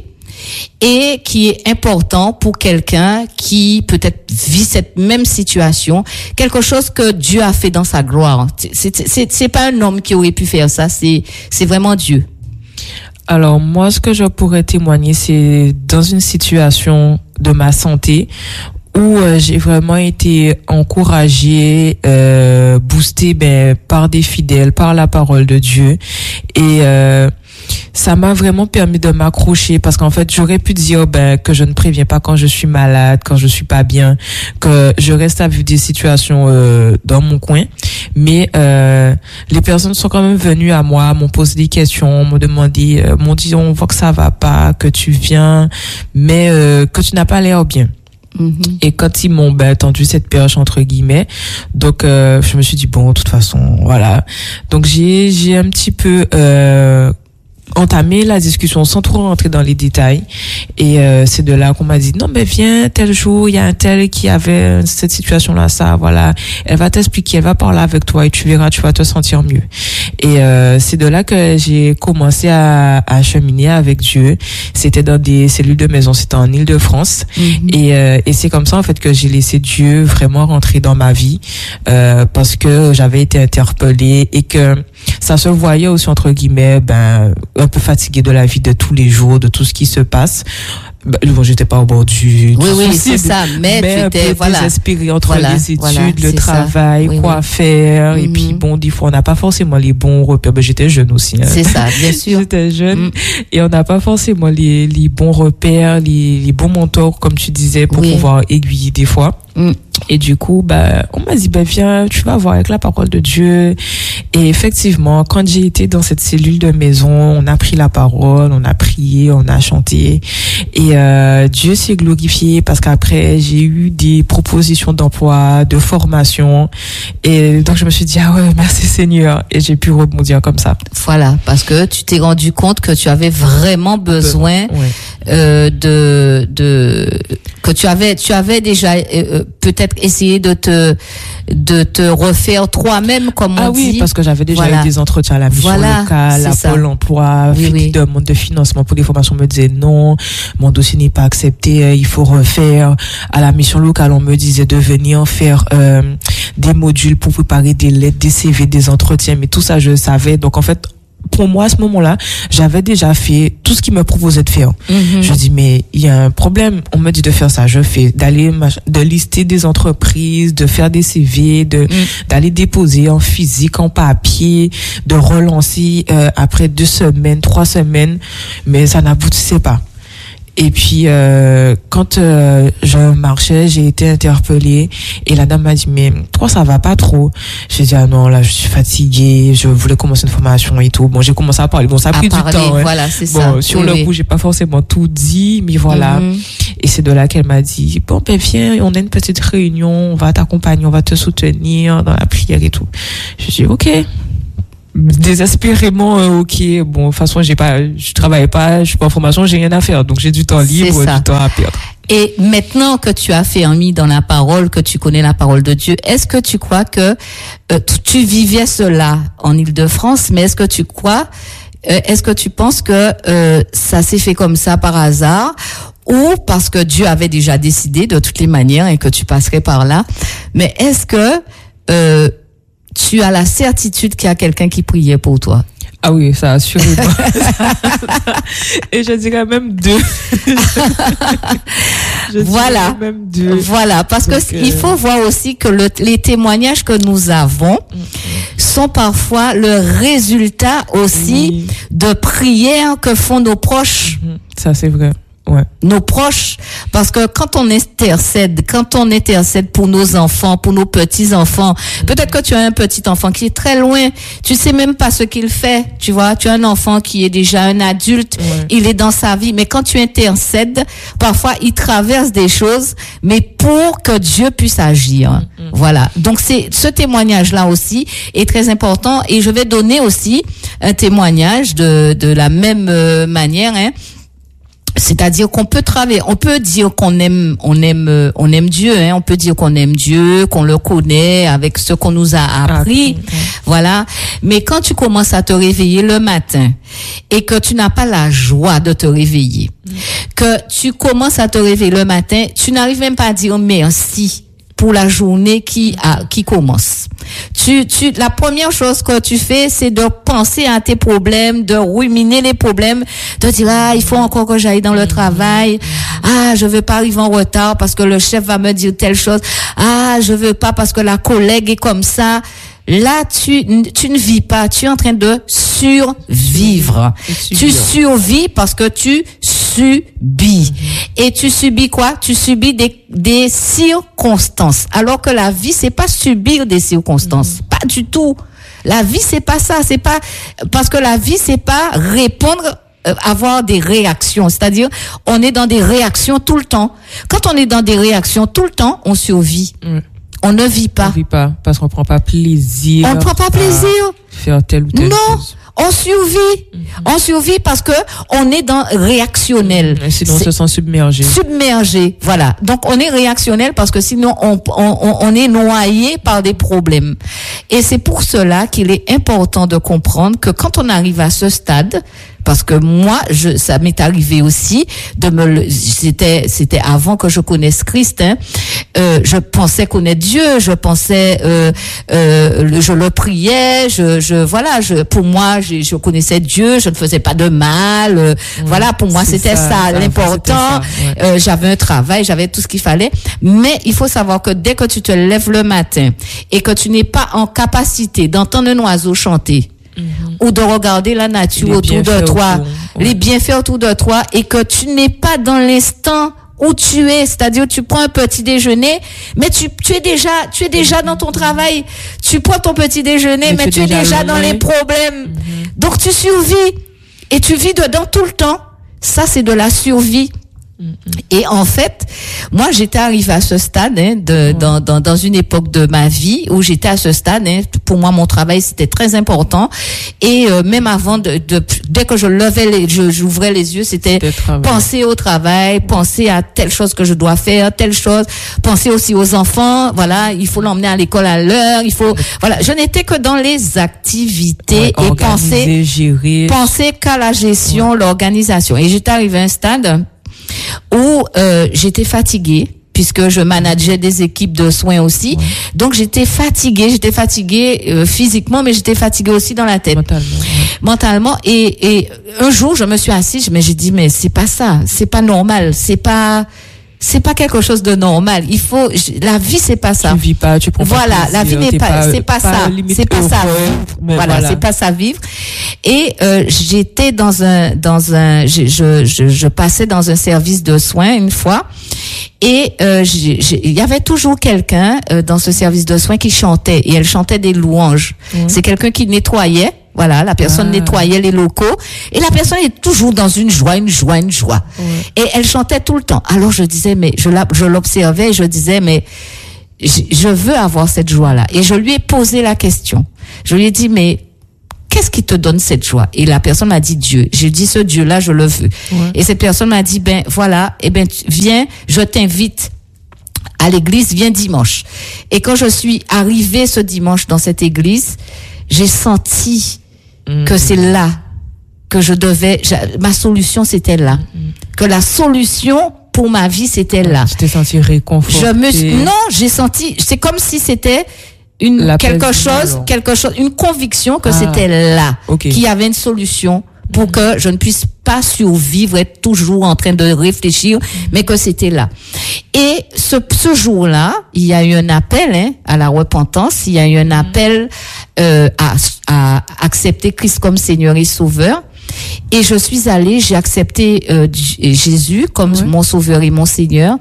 et qui est important pour quelqu'un qui peut-être vit cette même situation, quelque chose que Dieu a fait dans sa gloire? C'est, c'est, c'est pas un homme qui aurait pu faire ça, c'est, c'est vraiment Dieu. Alors moi, ce que je pourrais témoigner, c'est dans une situation de ma santé où euh, j'ai vraiment été encouragée, euh, boostée ben, par des fidèles, par la parole de Dieu. Et euh, ça m'a vraiment permis de m'accrocher parce qu'en fait, j'aurais pu dire ben que je ne préviens pas quand je suis malade, quand je suis pas bien, que je reste à vivre des situations euh, dans mon coin. Mais euh, les personnes sont quand même venues à moi, m'ont posé des questions, m'ont demandé, euh, m'ont dit on voit que ça va pas, que tu viens, mais euh, que tu n'as pas l'air bien. Mm-hmm. Et quand ils m'ont ben, tendu cette perche entre guillemets, donc euh, je me suis dit bon, de toute façon, voilà. Donc j'ai j'ai un petit peu euh, entamé la discussion sans trop rentrer dans les détails et euh, c'est de là qu'on m'a dit non mais viens tel jour il y a un tel qui avait cette situation là ça voilà elle va t'expliquer, elle va parler avec toi et tu verras, tu vas te sentir mieux. Et euh, c'est de là que j'ai commencé à, à cheminer avec Dieu. C'était dans des cellules de maison, c'était en Île-de-France. Mm-hmm. et euh, et c'est comme ça en fait que j'ai laissé Dieu vraiment rentrer dans ma vie euh, parce que j'avais été interpellée et que ça se voyait aussi entre guillemets ben un peu fatiguée de la vie de tous les jours, de tout ce qui se passe. Bah, bon, j'étais pas au bord du, du oui, oui, souci, c'est ça, mais, mais tu étais, voilà. désespérée entre voilà, les études, voilà, le travail, oui, quoi oui. faire, Mm-hmm. et puis bon, des fois, on n'a pas forcément les bons repères. Ben, j'étais jeune aussi, hein. C'est ça, bien sûr. J'étais jeune, mm. et on n'a pas forcément les, les bons repères, les, les bons mentors, comme tu disais, pour oui. pouvoir aiguiller des fois. Mm. Et du coup, bah, on m'a dit, bah, viens, tu vas voir avec la parole de Dieu. Et effectivement, quand j'ai été dans cette cellule de maison, on a pris la parole, on a prié, on a chanté. Et euh, Dieu s'est glorifié parce qu'après, j'ai eu des propositions d'emploi, de formation. Et donc, je me suis dit, ah ouais, merci Seigneur. Et j'ai pu rebondir comme ça. Voilà, parce que tu t'es rendu compte que tu avais vraiment besoin de, ouais. euh, de, de, que tu avais, tu avais déjà euh, peut-être essayé de te, de te refaire toi-même, comme on ah dit. Ah oui, parce que j'avais déjà voilà. eu des entretiens à la mission voilà, locale, à Pôle emploi, oui, oui. de demande de financement pour des formations, me disait non, mon dossier n'est pas accepté, il faut refaire. À la mission locale, on me disait de venir faire euh, des modules pour préparer des lettres, des C V, des entretiens, mais tout ça, je savais. Donc en fait, pour moi, à ce moment-là, j'avais déjà fait tout ce qu'il me proposait de faire. Mm-hmm. Je dis, mais il y a un problème. On me dit de faire ça. Je fais, d'aller, de lister des entreprises, de faire des C V, de, mm. d'aller déposer en physique, en papier, de relancer, euh, après deux semaines, trois semaines. Mais ça n'aboutissait pas. Et puis euh, quand euh, je marchais, j'ai été interpellée et la dame m'a dit mais toi ça va pas trop. J'ai dit ah non là je suis fatiguée, je voulais commencer une formation et tout. Bon j'ai commencé à parler, bon ça a pris à parler, du temps. Voilà hein. c'est bon, ça. Sur oui, le oui. coup j'ai pas forcément tout dit, mais voilà. Mm-hmm. Et c'est de là qu'elle m'a dit bon ben viens, on a une petite réunion, on va t'accompagner, on va te soutenir dans la prière et tout. J'ai dit ok. Désespérément euh, ok bon de toute façon j'ai pas je travaillais pas, je suis pas en formation, j'ai rien à faire donc j'ai du temps libre, du temps à perdre. Et maintenant que tu as fait un mis dans la parole, que tu connais la parole de Dieu, est-ce que tu crois que euh, tu vivais cela en Île-de-France, mais est-ce que tu crois euh, est-ce que tu penses que euh, ça s'est fait comme ça par hasard ou parce que Dieu avait déjà décidé de toutes les manières et que tu passerais par là, mais est-ce que euh, tu as la certitude qu'il y a quelqu'un qui priait pour toi? Ah oui, ça assurément. Et je dirais même deux. je voilà. Dirais même deux. Voilà, parce Donc, que euh... il faut voir aussi que le, les témoignages que nous avons mm-hmm. sont parfois le résultat aussi oui. de prières que font nos proches. Mm-hmm. Ça c'est vrai. Ouais. Nos proches, parce que quand on intercède, quand on intercède pour nos enfants, pour nos petits-enfants, mmh. peut-être que tu as un petit-enfant qui est très loin, tu sais même pas ce qu'il fait, tu vois, tu as un enfant qui est déjà un adulte, ouais. il est dans sa vie, mais quand tu intercèdes, parfois il traverse des choses, mais pour que Dieu puisse agir. Mmh. Voilà. Donc c'est, ce témoignage-là aussi est très important et je vais donner aussi un témoignage de, de la même euh, manière, hein. C'est-à-dire qu'on peut travailler, on peut dire qu'on aime, on aime, on aime Dieu, hein. On peut dire qu'on aime Dieu, qu'on le connaît avec ce qu'on nous a appris, ah, okay. voilà. Mais quand tu commences à te réveiller le matin et que tu n'as pas la joie de te réveiller, mm. que tu commences à te réveiller le matin, tu n'arrives même pas à dire merci pour la journée qui a, qui commence. Tu, tu, la première chose que tu fais, c'est de penser à tes problèmes, de ruminer les problèmes, de dire, ah, il faut encore que j'aille dans le travail. Ah, je veux pas arriver en retard parce que le chef va me dire telle chose. Ah, je veux pas parce que la collègue est comme ça. Là, tu, tu ne vis pas, tu es en train de survivre. Tu survis parce que tu subis. Mm-hmm. Et tu subis quoi? Tu subis des, des circonstances. Alors que la vie, c'est pas subir des circonstances. Mm-hmm. Pas du tout. La vie, c'est pas ça. C'est pas, parce que la vie, c'est pas répondre, euh, avoir des réactions. C'est-à-dire, on est dans des réactions tout le temps. Quand on est dans des réactions tout le temps, on survit. Mm. On ne vit pas. On ne vit pas parce qu'on prend pas plaisir. On ne prend pas plaisir. Faire telle ou telle non. chose. On survit. Mm-hmm. On survit parce que on est dans réactionnel. Et sinon, on se sent submergé. Submergé, voilà. Donc, on est réactionnel parce que sinon, on, on, on est noyé par des problèmes. Et c'est pour cela qu'il est important de comprendre que quand on arrive à ce stade, parce que moi, je, ça m'est arrivé aussi de me, le, c'était, c'était avant que je connaisse Christ. Hein, euh, je pensais connaître Dieu, je pensais, euh, euh, je le priais, je, je, voilà, je, pour moi, je, je connaissais Dieu, je ne faisais pas de mal. Euh, mmh, voilà, pour moi, c'était ça, ça l'important. Ça, ouais. euh, j'avais un travail, j'avais tout ce qu'il fallait. Mais il faut savoir que dès que tu te lèves le matin et que tu n'es pas en capacité d'entendre un oiseau chanter, Mm-hmm. ou de regarder la nature les autour de toi, autour, ouais. les bienfaits autour de toi, et que tu n'es pas dans l'instant où tu es, c'est-à-dire tu prends un petit déjeuner, mais tu, tu es déjà, tu es déjà dans ton travail, tu prends ton petit déjeuner, mais, mais tu es déjà, déjà dans les problèmes, mm-hmm. donc tu survis, et tu vis dedans tout le temps, ça c'est de la survie. Et en fait, moi j'étais arrivée à ce stade hein, de, mmh. dans, dans dans une époque de ma vie où j'étais à ce stade. Hein, pour moi, mon travail c'était très important. Et euh, même avant, de, de dès que je levais, les, je, j'ouvrais les yeux, c'était, c'était penser au travail, penser à telle chose que je dois faire, telle chose, penser aussi aux enfants. Voilà, il faut l'emmener à l'école à l'heure. Il faut, voilà, je n'étais que dans les activités ouais, et penser, gérer. penser qu'à la gestion, ouais. l'organisation. Et j'étais arrivée à un stade où euh, j'étais fatiguée puisque je manageais des équipes de soins aussi. Ouais. Donc j'étais fatiguée, j'étais fatiguée euh, physiquement, mais j'étais fatiguée aussi dans la tête. Mentalement. Ouais. Mentalement. Et, et un jour, je me suis assise, mais j'ai dit, mais c'est pas ça, c'est pas normal, c'est pas... c'est pas quelque chose de normal. Il faut, la vie, c'est pas ça. Tu vis pas, tu prends pas Voilà, plaisir, la vie n'est pas, pas, c'est pas, pas ça. C'est pas ça. Voilà, voilà. c'est pas ça vivre. Et, euh, j'étais dans un, dans un, je, je, je, je passais dans un service de soins une fois. Et, euh, il y avait toujours quelqu'un, euh, dans ce service de soins qui chantait. Et elle chantait des louanges. Mmh. C'est quelqu'un qui nettoyait. Voilà, la personne ah. nettoyait les locaux et la personne est toujours dans une joie, une joie, une joie. Ouais. Et elle chantait tout le temps. Alors je disais, mais je, je l'observais et je disais, mais je, je veux avoir cette joie-là. Et je lui ai posé la question. Je lui ai dit, mais qu'est-ce qui te donne cette joie? Et la personne m'a dit Dieu. J'ai dit, ce Dieu-là, je le veux. Ouais. Et cette personne m'a dit, ben voilà, eh ben viens, je t'invite à l'église, viens dimanche. Et quand je suis arrivée ce dimanche dans cette église, j'ai senti que c'est là que je devais, ma solution c'était là, que la solution pour ma vie c'était là. Tu t'es senti réconfortée. Je me, non, j'ai senti, c'est comme si c'était une la quelque chose, quelque chose, une conviction que ah, c'était là, okay. qu'il y avait une solution pour que je ne puisse pas survivre, être toujours en train de réfléchir, mais que c'était là. Et ce, ce jour-là, il y a eu un appel hein, à la repentance, il y a eu un appel euh, à, à accepter Christ comme Seigneur et Sauveur. Et je suis allée, j'ai accepté euh, Jésus comme ouais. mon Sauveur et mon Seigneur.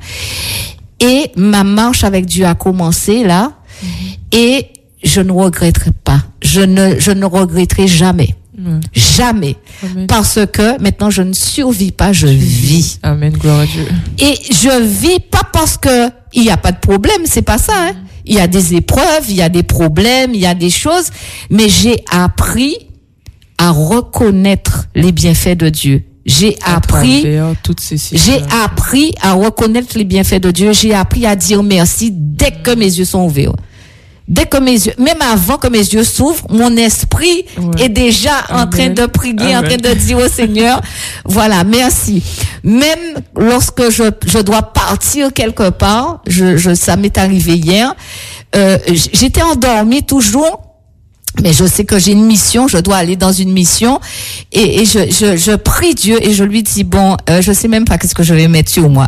Et ma marche avec Dieu a commencé là. Mm-hmm. Et je ne regretterai pas. Je ne, je ne regretterai jamais. Mmh. Jamais. Amen. Parce que maintenant je ne survis pas, je vis. Amen, gloire à Dieu. Et je vis pas parce que il y a pas de problème, c'est pas ça, hein. Il y a des épreuves, il y a des problèmes, il y a des choses, mais j'ai appris à reconnaître les bienfaits de Dieu. J'ai à appris, toutes ces j'ai appris à reconnaître les bienfaits de Dieu, j'ai appris à dire merci dès que mes yeux sont ouverts. Dès que mes yeux, même avant que mes yeux s'ouvrent, mon esprit ouais. est déjà Amen. En train de prier, Amen. En train de dire au Seigneur, voilà, merci. Même lorsque je, je dois partir quelque part, je, je, ça m'est arrivé hier, euh, j'étais endormie toujours, mais je sais que j'ai une mission, je dois aller dans une mission, et, et je, je, je prie Dieu et je lui dis, bon, euh, je sais même pas qu'est-ce que je vais mettre sur moi.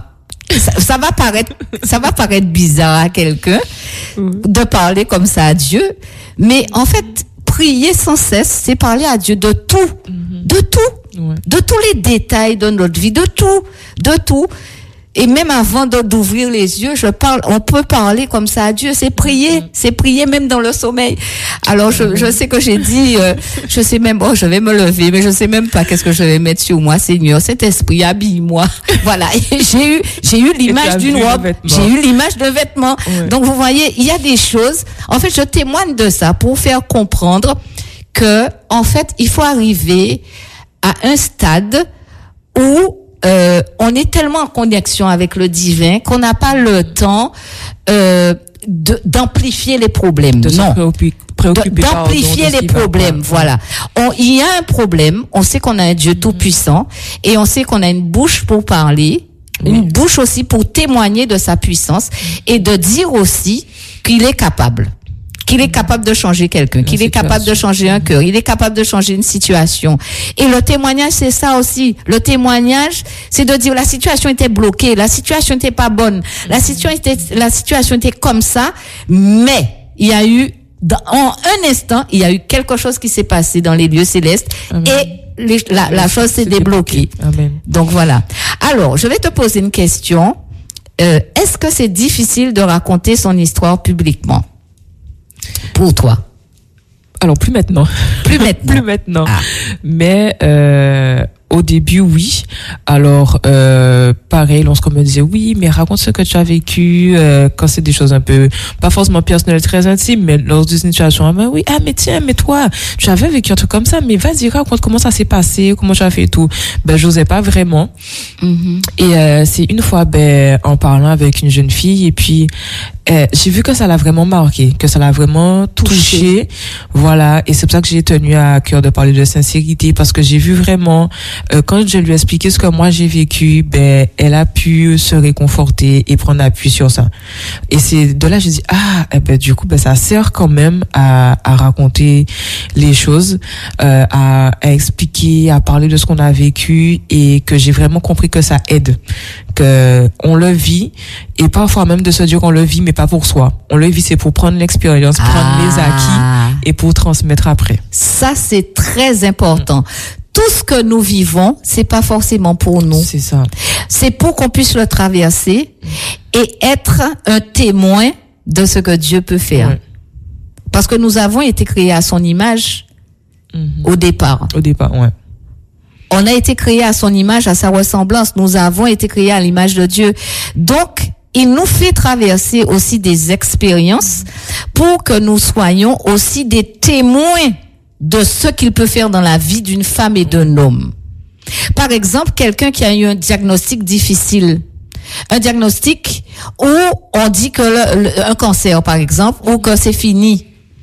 ça, ça va paraître, ça va paraître bizarre à quelqu'un de parler comme ça à Dieu, mais en fait, prier sans cesse, c'est parler à Dieu de tout, mm-hmm. de tout, ouais. de tous les détails de notre vie, de tout, de tout. Et même avant de, d'ouvrir les yeux, je parle, on peut parler comme ça à Dieu. C'est prier, c'est prier même dans le sommeil. Alors, je, je sais que j'ai dit, euh, je sais même, oh, je vais me lever, mais je sais même pas qu'est-ce que je vais mettre sur moi, Seigneur. Cet esprit, habille-moi. Voilà. Et j'ai eu, j'ai eu l'image d'une robe. J'ai eu l'image de vêtements. Ouais. Donc, vous voyez, il y a des choses. En fait, je témoigne de ça pour faire comprendre que, en fait, il faut arriver à un stade où Euh, on est tellement en connexion avec le divin qu'on n'a pas le temps euh, de, d'amplifier les problèmes. De non. Préoccuper, préoccuper d'amplifier les problèmes. Voilà. On, il y a un problème. On sait qu'on a un Dieu tout puissant et on sait qu'on a une bouche pour parler, oui. une bouche aussi pour témoigner de sa puissance et de dire aussi qu'il est capable. Qu'il est capable de changer quelqu'un, qu'il est capable de changer un cœur, il est capable de changer une situation. Et le témoignage, c'est ça aussi. Le témoignage, c'est de dire la situation était bloquée, la situation était pas bonne, la situation était, la situation était comme ça, mais il y a eu, dans, en un instant, il y a eu quelque chose qui s'est passé dans les lieux célestes. Amen. Et les, la, la chose s'est débloquée. Amen. Donc voilà. Alors, je vais te poser une question. Euh, est-ce que c'est difficile de raconter son histoire publiquement? Pour toi? Alors, plus maintenant. Plus maintenant. plus maintenant. Ah. Mais euh, au début, oui. Alors, euh, pareil, lorsqu'on me disait, oui, mais raconte ce que tu as vécu, euh, quand c'est des choses un peu, pas forcément personnelles, très intimes, mais lors d'une situation, ah, ben oui, ah, mais tiens, mais toi, tu avais vécu un truc comme ça, mais vas-y, raconte comment ça s'est passé, comment tu as fait et tout. Ben, j'osais pas vraiment. Mm-hmm. Et euh, c'est une fois, ben, en parlant avec une jeune fille, et puis, Euh, j'ai vu que ça l'a vraiment marqué, que ça l'a vraiment touché, touché. Voilà. Et c'est pour ça que j'ai tenu à cœur de parler de sincérité, parce que j'ai vu vraiment, euh, quand je lui ai expliqué ce que moi j'ai vécu, ben, elle a pu se réconforter et prendre appui sur ça. Et c'est de là, je dis, ah, eh ben, du coup, ben, ça sert quand même à, à raconter les choses, euh, à, à expliquer, à parler de ce qu'on a vécu, et que j'ai vraiment compris que ça aide, que on le vit, et parfois même de se dire qu'on le vit, mais pas pour soi. On le vit, c'est pour prendre l'expérience, ah. prendre les acquis et pour transmettre après. Ça, c'est très important. Mmh. Tout ce que nous vivons, c'est pas forcément pour nous. C'est ça. C'est pour qu'on puisse le traverser et être un témoin de ce que Dieu peut faire. Ouais. Parce que nous avons été créés à son image mmh. au départ. Au départ, ouais. On a été créés à son image, à sa ressemblance. Nous avons été créés à l'image de Dieu. Donc, il nous fait traverser aussi des expériences pour que nous soyons aussi des témoins de ce qu'il peut faire dans la vie d'une femme et d'un homme. Par exemple, quelqu'un qui a eu un diagnostic difficile, un diagnostic où on dit que le, le, un cancer, par exemple, ou que c'est fini,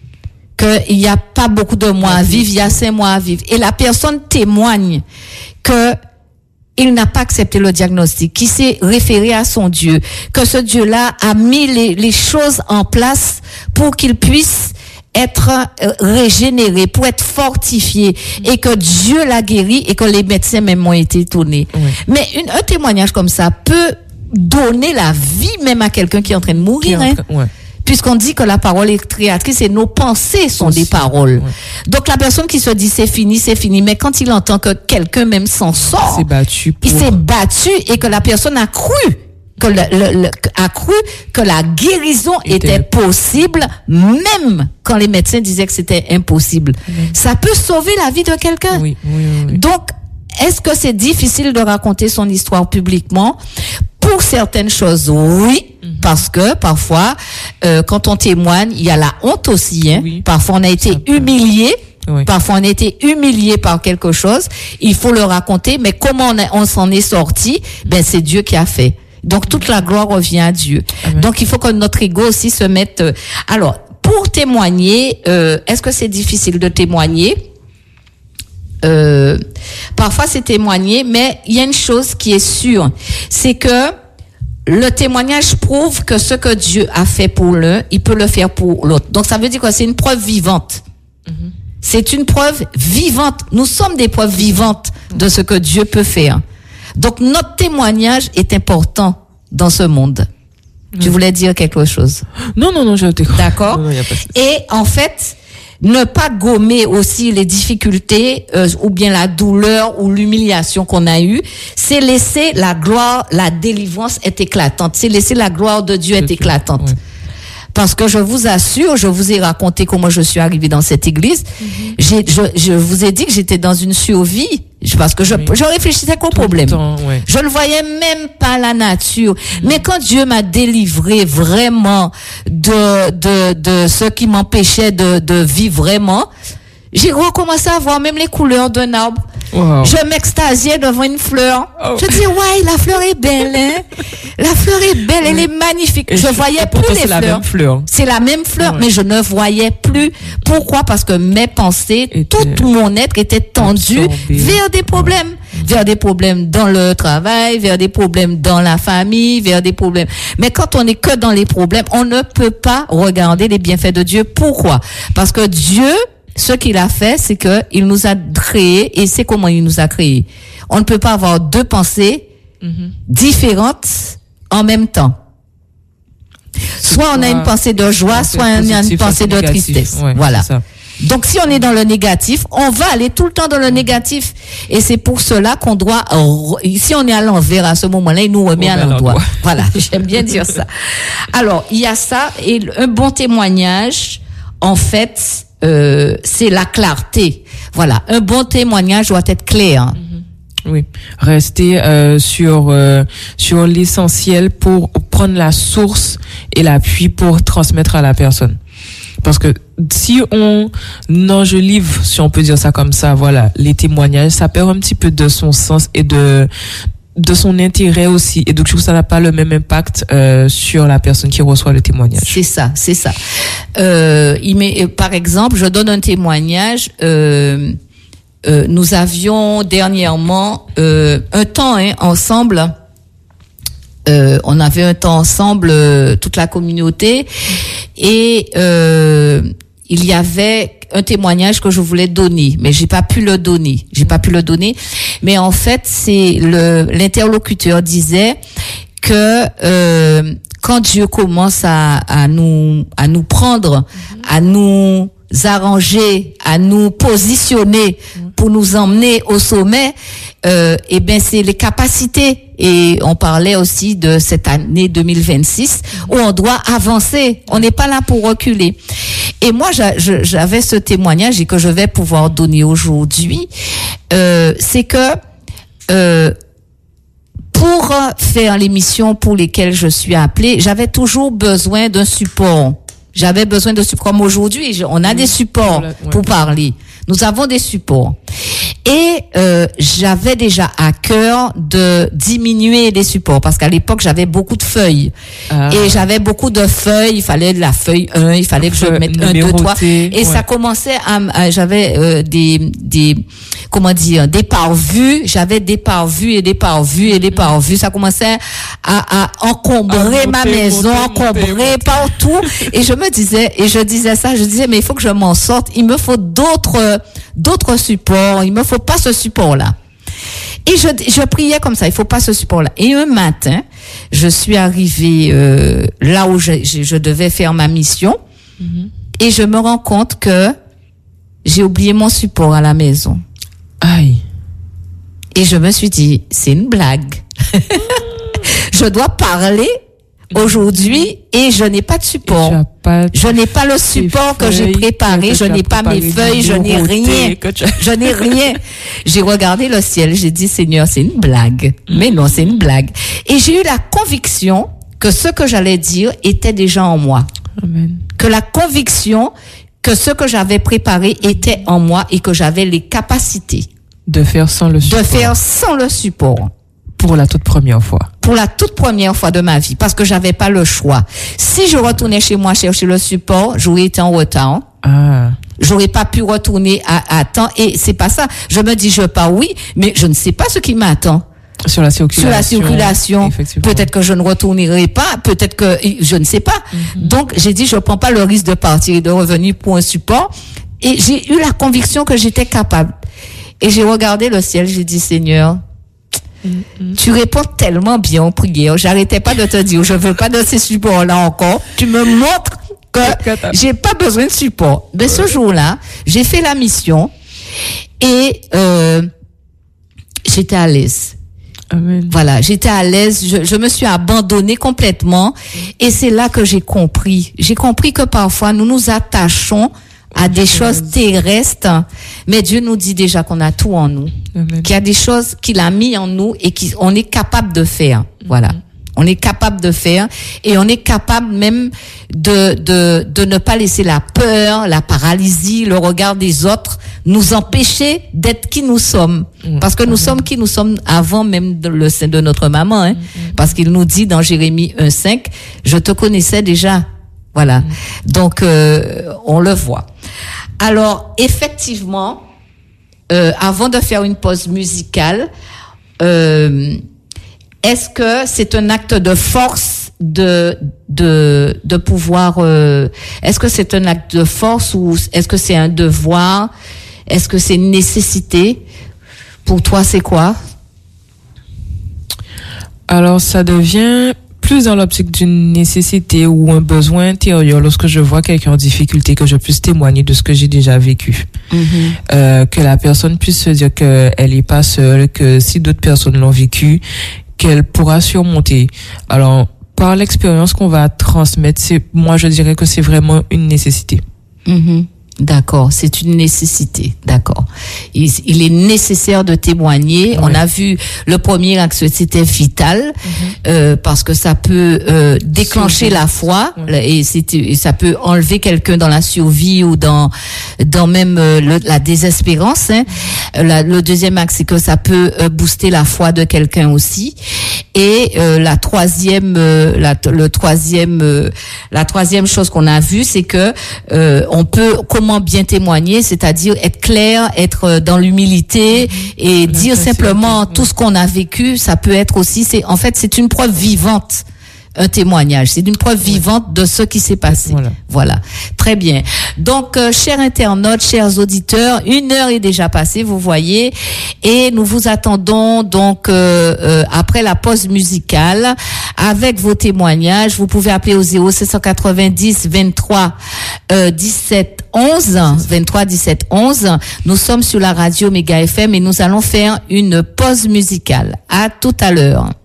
qu'il n'y a pas beaucoup de mois à vivre, il y a cinq mois à vivre. Et la personne témoigne que il n'a pas accepté le diagnostic, qui s'est référé à son Dieu, que ce Dieu-là a mis les, les choses en place pour qu'il puisse être euh, régénéré, pour être fortifié, et que Dieu l'a guéri et que les médecins même ont été étonnés. Oui. Mais une, un témoignage comme ça peut donner la vie même à quelqu'un qui est en train de mourir. Hein. Ouais. Puisqu'on dit que la parole est créatrice et nos pensées sont aussi des paroles. Ouais. Donc la personne qui se dit c'est fini, c'est fini, mais quand il entend que quelqu'un même s'en sort, il s'est battu, pour... il s'est battu et que la personne a cru que le, le, le, a cru que la guérison était, était possible, même quand les médecins disaient que c'était impossible. Oui. Ça peut sauver la vie de quelqu'un. Oui, oui, oui, oui. Donc, est-ce que c'est difficile de raconter son histoire publiquement? Pour certaines choses, oui, mm-hmm. parce que parfois, euh, quand on témoigne, il y a la honte aussi. Hein. Oui. Parfois, on a été humilié. Oui. Parfois, on a été humilié par quelque chose. Il faut le raconter, mais comment on, a, on s'en est sorti? Ben, c'est Dieu qui a fait. Donc, toute la gloire revient à Dieu. Amen. Donc, il faut que notre ego aussi se mette... Euh, alors, pour témoigner, euh, est-ce que c'est difficile de témoigner? Euh, parfois c'est témoigner, mais il y a une chose qui est sûre, c'est que le témoignage prouve que ce que Dieu a fait pour l'un, il peut le faire pour l'autre. Donc ça veut dire que c'est une preuve vivante. Mm-hmm. C'est une preuve vivante. Nous sommes des preuves vivantes de ce que Dieu peut faire. Donc notre témoignage est important dans ce monde. Mmh. Tu voulais dire quelque chose? Non, non, non, je t'écoute. D'accord. Non, non, y a pas de... Et en fait, ne pas gommer aussi les difficultés euh, ou bien la douleur ou l'humiliation qu'on a eue, c'est laisser la gloire, la délivrance être éclatante. C'est laisser la gloire de Dieu être éclatante. Ouais. Parce que je vous assure, je vous ai raconté comment je suis arrivée dans cette église. Mm-hmm. J'ai, je, je vous ai dit que j'étais dans une survie. Parce que je, oui. je réfléchissais qu'au problème. Temps, ouais. Je ne voyais même pas la nature. Mm-hmm. Mais quand Dieu m'a délivré vraiment de, de, de ce qui m'empêchait de, de vivre vraiment, j'ai recommencé à voir même les couleurs d'un arbre. Wow. Je m'extasiais devant une fleur. Oh. Je dis, ouais, la fleur est belle, hein. La fleur est belle, oui. Elle est magnifique. Et je voyais plus les c'est fleurs. La même fleur. C'est la même fleur, ouais. Mais je ne voyais plus. Pourquoi? Parce que mes pensées, était tout mon être était tendu absorbé. Vers des problèmes. Ouais. Vers des problèmes dans le travail, vers des problèmes dans la famille, vers des problèmes. Mais quand on n'est que dans les problèmes, on ne peut pas regarder les bienfaits de Dieu. Pourquoi? Parce que Dieu, ce qu'il a fait, c'est que il nous a créés, et c'est comment il nous a créés. On ne peut pas avoir deux pensées mm-hmm. différentes en même temps. Soit on a une pensée de joie, soit on a une pensée de tristesse. Ouais, voilà. Donc si on est dans le négatif, on va aller tout le temps dans le négatif. Et c'est pour cela qu'on doit, si on est à l'envers à ce moment-là, il nous remet à l'endroit. Voilà, j'aime bien dire ça. Alors, il y a ça, et un bon témoignage, en fait, Euh, c'est la clarté. Voilà, un bon témoignage doit être clair. Mm-hmm. Oui, rester euh, sur euh, sur l'essentiel pour prendre la source et l'appui pour transmettre à la personne. Parce que si on enjolive, si on peut dire ça comme ça, voilà, les témoignages, ça perd un petit peu de son sens et de de son intérêt aussi, et donc je trouve que ça n'a pas le même impact euh, sur la personne qui reçoit le témoignage. C'est ça, c'est ça. Euh, il met, par exemple, je donne un témoignage. Euh, euh, nous avions dernièrement euh, un temps hein, ensemble. Euh, on avait un temps ensemble, euh, toute la communauté, et euh, il y avait un témoignage que je voulais donner, mais j'ai pas pu le donner. J'ai pas pu le donner. Mais en fait, c'est le l'interlocuteur disait que euh, quand Dieu commence à, à nous à nous prendre, mm-hmm. à nous arranger, à nous positionner mm-hmm. pour nous emmener au sommet, euh, et ben c'est les capacités. Et on parlait aussi de cette année deux mille vingt-six où on doit avancer. On n'est pas là pour reculer. Et moi, j'avais ce témoignage et que je vais pouvoir donner aujourd'hui. Euh, c'est que euh, pour faire les missions pour lesquelles je suis appelée, j'avais toujours besoin d'un support. J'avais besoin de support. Comme aujourd'hui, on a des supports pour parler. Nous avons des supports. Et euh, j'avais déjà à cœur de diminuer les supports parce qu'à l'époque, j'avais beaucoup de feuilles. Ah. Et j'avais beaucoup de feuilles. Il fallait la feuille un, il fallait que je mette un, deux, trois. Et ouais. Ça commençait à... à j'avais euh, des... des comment dire, des parvues. J'avais des parvues et des parvues et des parvues. Ça commençait à, à encombrer à monter, ma maison, monter, encombrer monter, partout. Et je me disais, et je disais ça, je disais, mais il faut que je m'en sorte. Il me faut d'autres, d'autres supports. Il me faut pas ce support-là. Et je, je priais comme ça, il faut pas ce support-là. Et un matin, je suis arrivée euh, là où je, je, je devais faire ma mission. Mm-hmm. Et je me rends compte que j'ai oublié mon support à la maison. Aïe. Et je me suis dit, c'est une blague. Je dois parler aujourd'hui et je n'ai pas de support. Pas je n'ai pas le support que j'ai préparé, que je n'ai pas mes feuilles, je n'ai rien. Tu... Je n'ai rien. J'ai regardé le ciel, j'ai dit, Seigneur, c'est une blague. Mm-hmm. Mais non, c'est une blague. Et j'ai eu la conviction que ce que j'allais dire était déjà en moi. Amen. Que la conviction que ce que j'avais préparé était en moi et que j'avais les capacités de faire sans le support. De faire sans le support. Pour la toute première fois. Pour la toute première fois de ma vie, parce que j'avais pas le choix. Si je retournais chez moi chercher le support, j'aurais été en retard. Ah. J'aurais pas pu retourner à, à temps. Et c'est pas ça. Je me dis, je pars, oui, mais je ne sais pas ce qui m'attend. Sur la circulation. Sur la circulation. Peut-être que je ne retournerai pas. Peut-être que je ne sais pas. Mm-hmm. Donc, j'ai dit, je prends pas le risque de partir et de revenir pour un support. Et j'ai eu la conviction que j'étais capable. Et j'ai regardé le ciel, j'ai dit, Seigneur, Mm-hmm. Tu réponds tellement bien aux prières. J'arrêtais pas de te dire, je veux pas de ces supports-là encore. Tu me montres que j'ai pas besoin de support. Mais ce jour-là, j'ai fait la mission et euh, j'étais à l'aise. Amen. Voilà, j'étais à l'aise, je, je me suis abandonnée complètement et c'est là que j'ai compris. J'ai compris que parfois nous nous attachons à des choses terrestres, mais Dieu nous dit déjà qu'on a tout en nous, Amen. Qu'il y a des choses qu'il a mis en nous et qu'on est capable de faire. Voilà. On est capable de faire et on est capable même de, de, de ne pas laisser la peur, la paralysie, le regard des autres nous empêcher d'être qui nous sommes. Mmh. Parce que nous mmh. sommes qui nous sommes avant même de le sein de notre maman, hein. Mmh. Parce qu'il nous dit dans Jérémie un cinq, je te connaissais déjà. Voilà. Mmh. Donc, euh, on le voit. Alors, effectivement, euh, avant de faire une pause musicale, euh, est-ce que c'est un acte de force de de de pouvoir euh, est-ce que c'est un acte de force ou est-ce que c'est un devoir? Est-ce que c'est une nécessité? Pour toi, c'est quoi? Alors, ça devient plus dans l'optique d'une nécessité ou un besoin intérieur lorsque je vois quelqu'un en difficulté, que je puisse témoigner de ce que j'ai déjà vécu. Mm-hmm. Euh, que la personne puisse se dire qu'elle n'est pas seule, que si d'autres personnes l'ont vécu, qu'elle pourra surmonter. Alors, par l'expérience qu'on va transmettre, c'est, moi, je dirais que c'est vraiment une nécessité. Mm-hmm. D'accord, c'est une nécessité, d'accord. Il, il est nécessaire de témoigner. Oui. On a vu le premier axe, c'était vital, mm-hmm. euh, parce que ça peut euh, déclencher la foi, oui. et, c'est, et ça peut enlever quelqu'un dans la survie ou dans dans même euh, le, la désespérance. Hein. La, le deuxième axe, c'est que ça peut euh, booster la foi de quelqu'un aussi. Et euh, la troisième, euh, la, le troisième, euh, la troisième chose qu'on a vue, c'est que euh, on peut comment bien témoigner, c'est-à-dire être clair, être dans l'humilité et dire simplement tout ce qu'on a vécu. Ça peut être aussi, c'est en fait, c'est une preuve vivante. Un témoignage, c'est une preuve vivante de ce qui s'est passé. Voilà, voilà. Très bien. Donc, euh, chers internautes, chers auditeurs, une heure est déjà passée, vous voyez, et nous vous attendons donc euh, euh, après la pause musicale avec vos témoignages. Vous pouvez appeler au zéro sept cent quatre-vingt-dix vingt-trois dix-sept onze vingt-trois dix-sept onze. Nous sommes sur la radio Méga F M et nous allons faire une pause musicale. À tout à l'heure.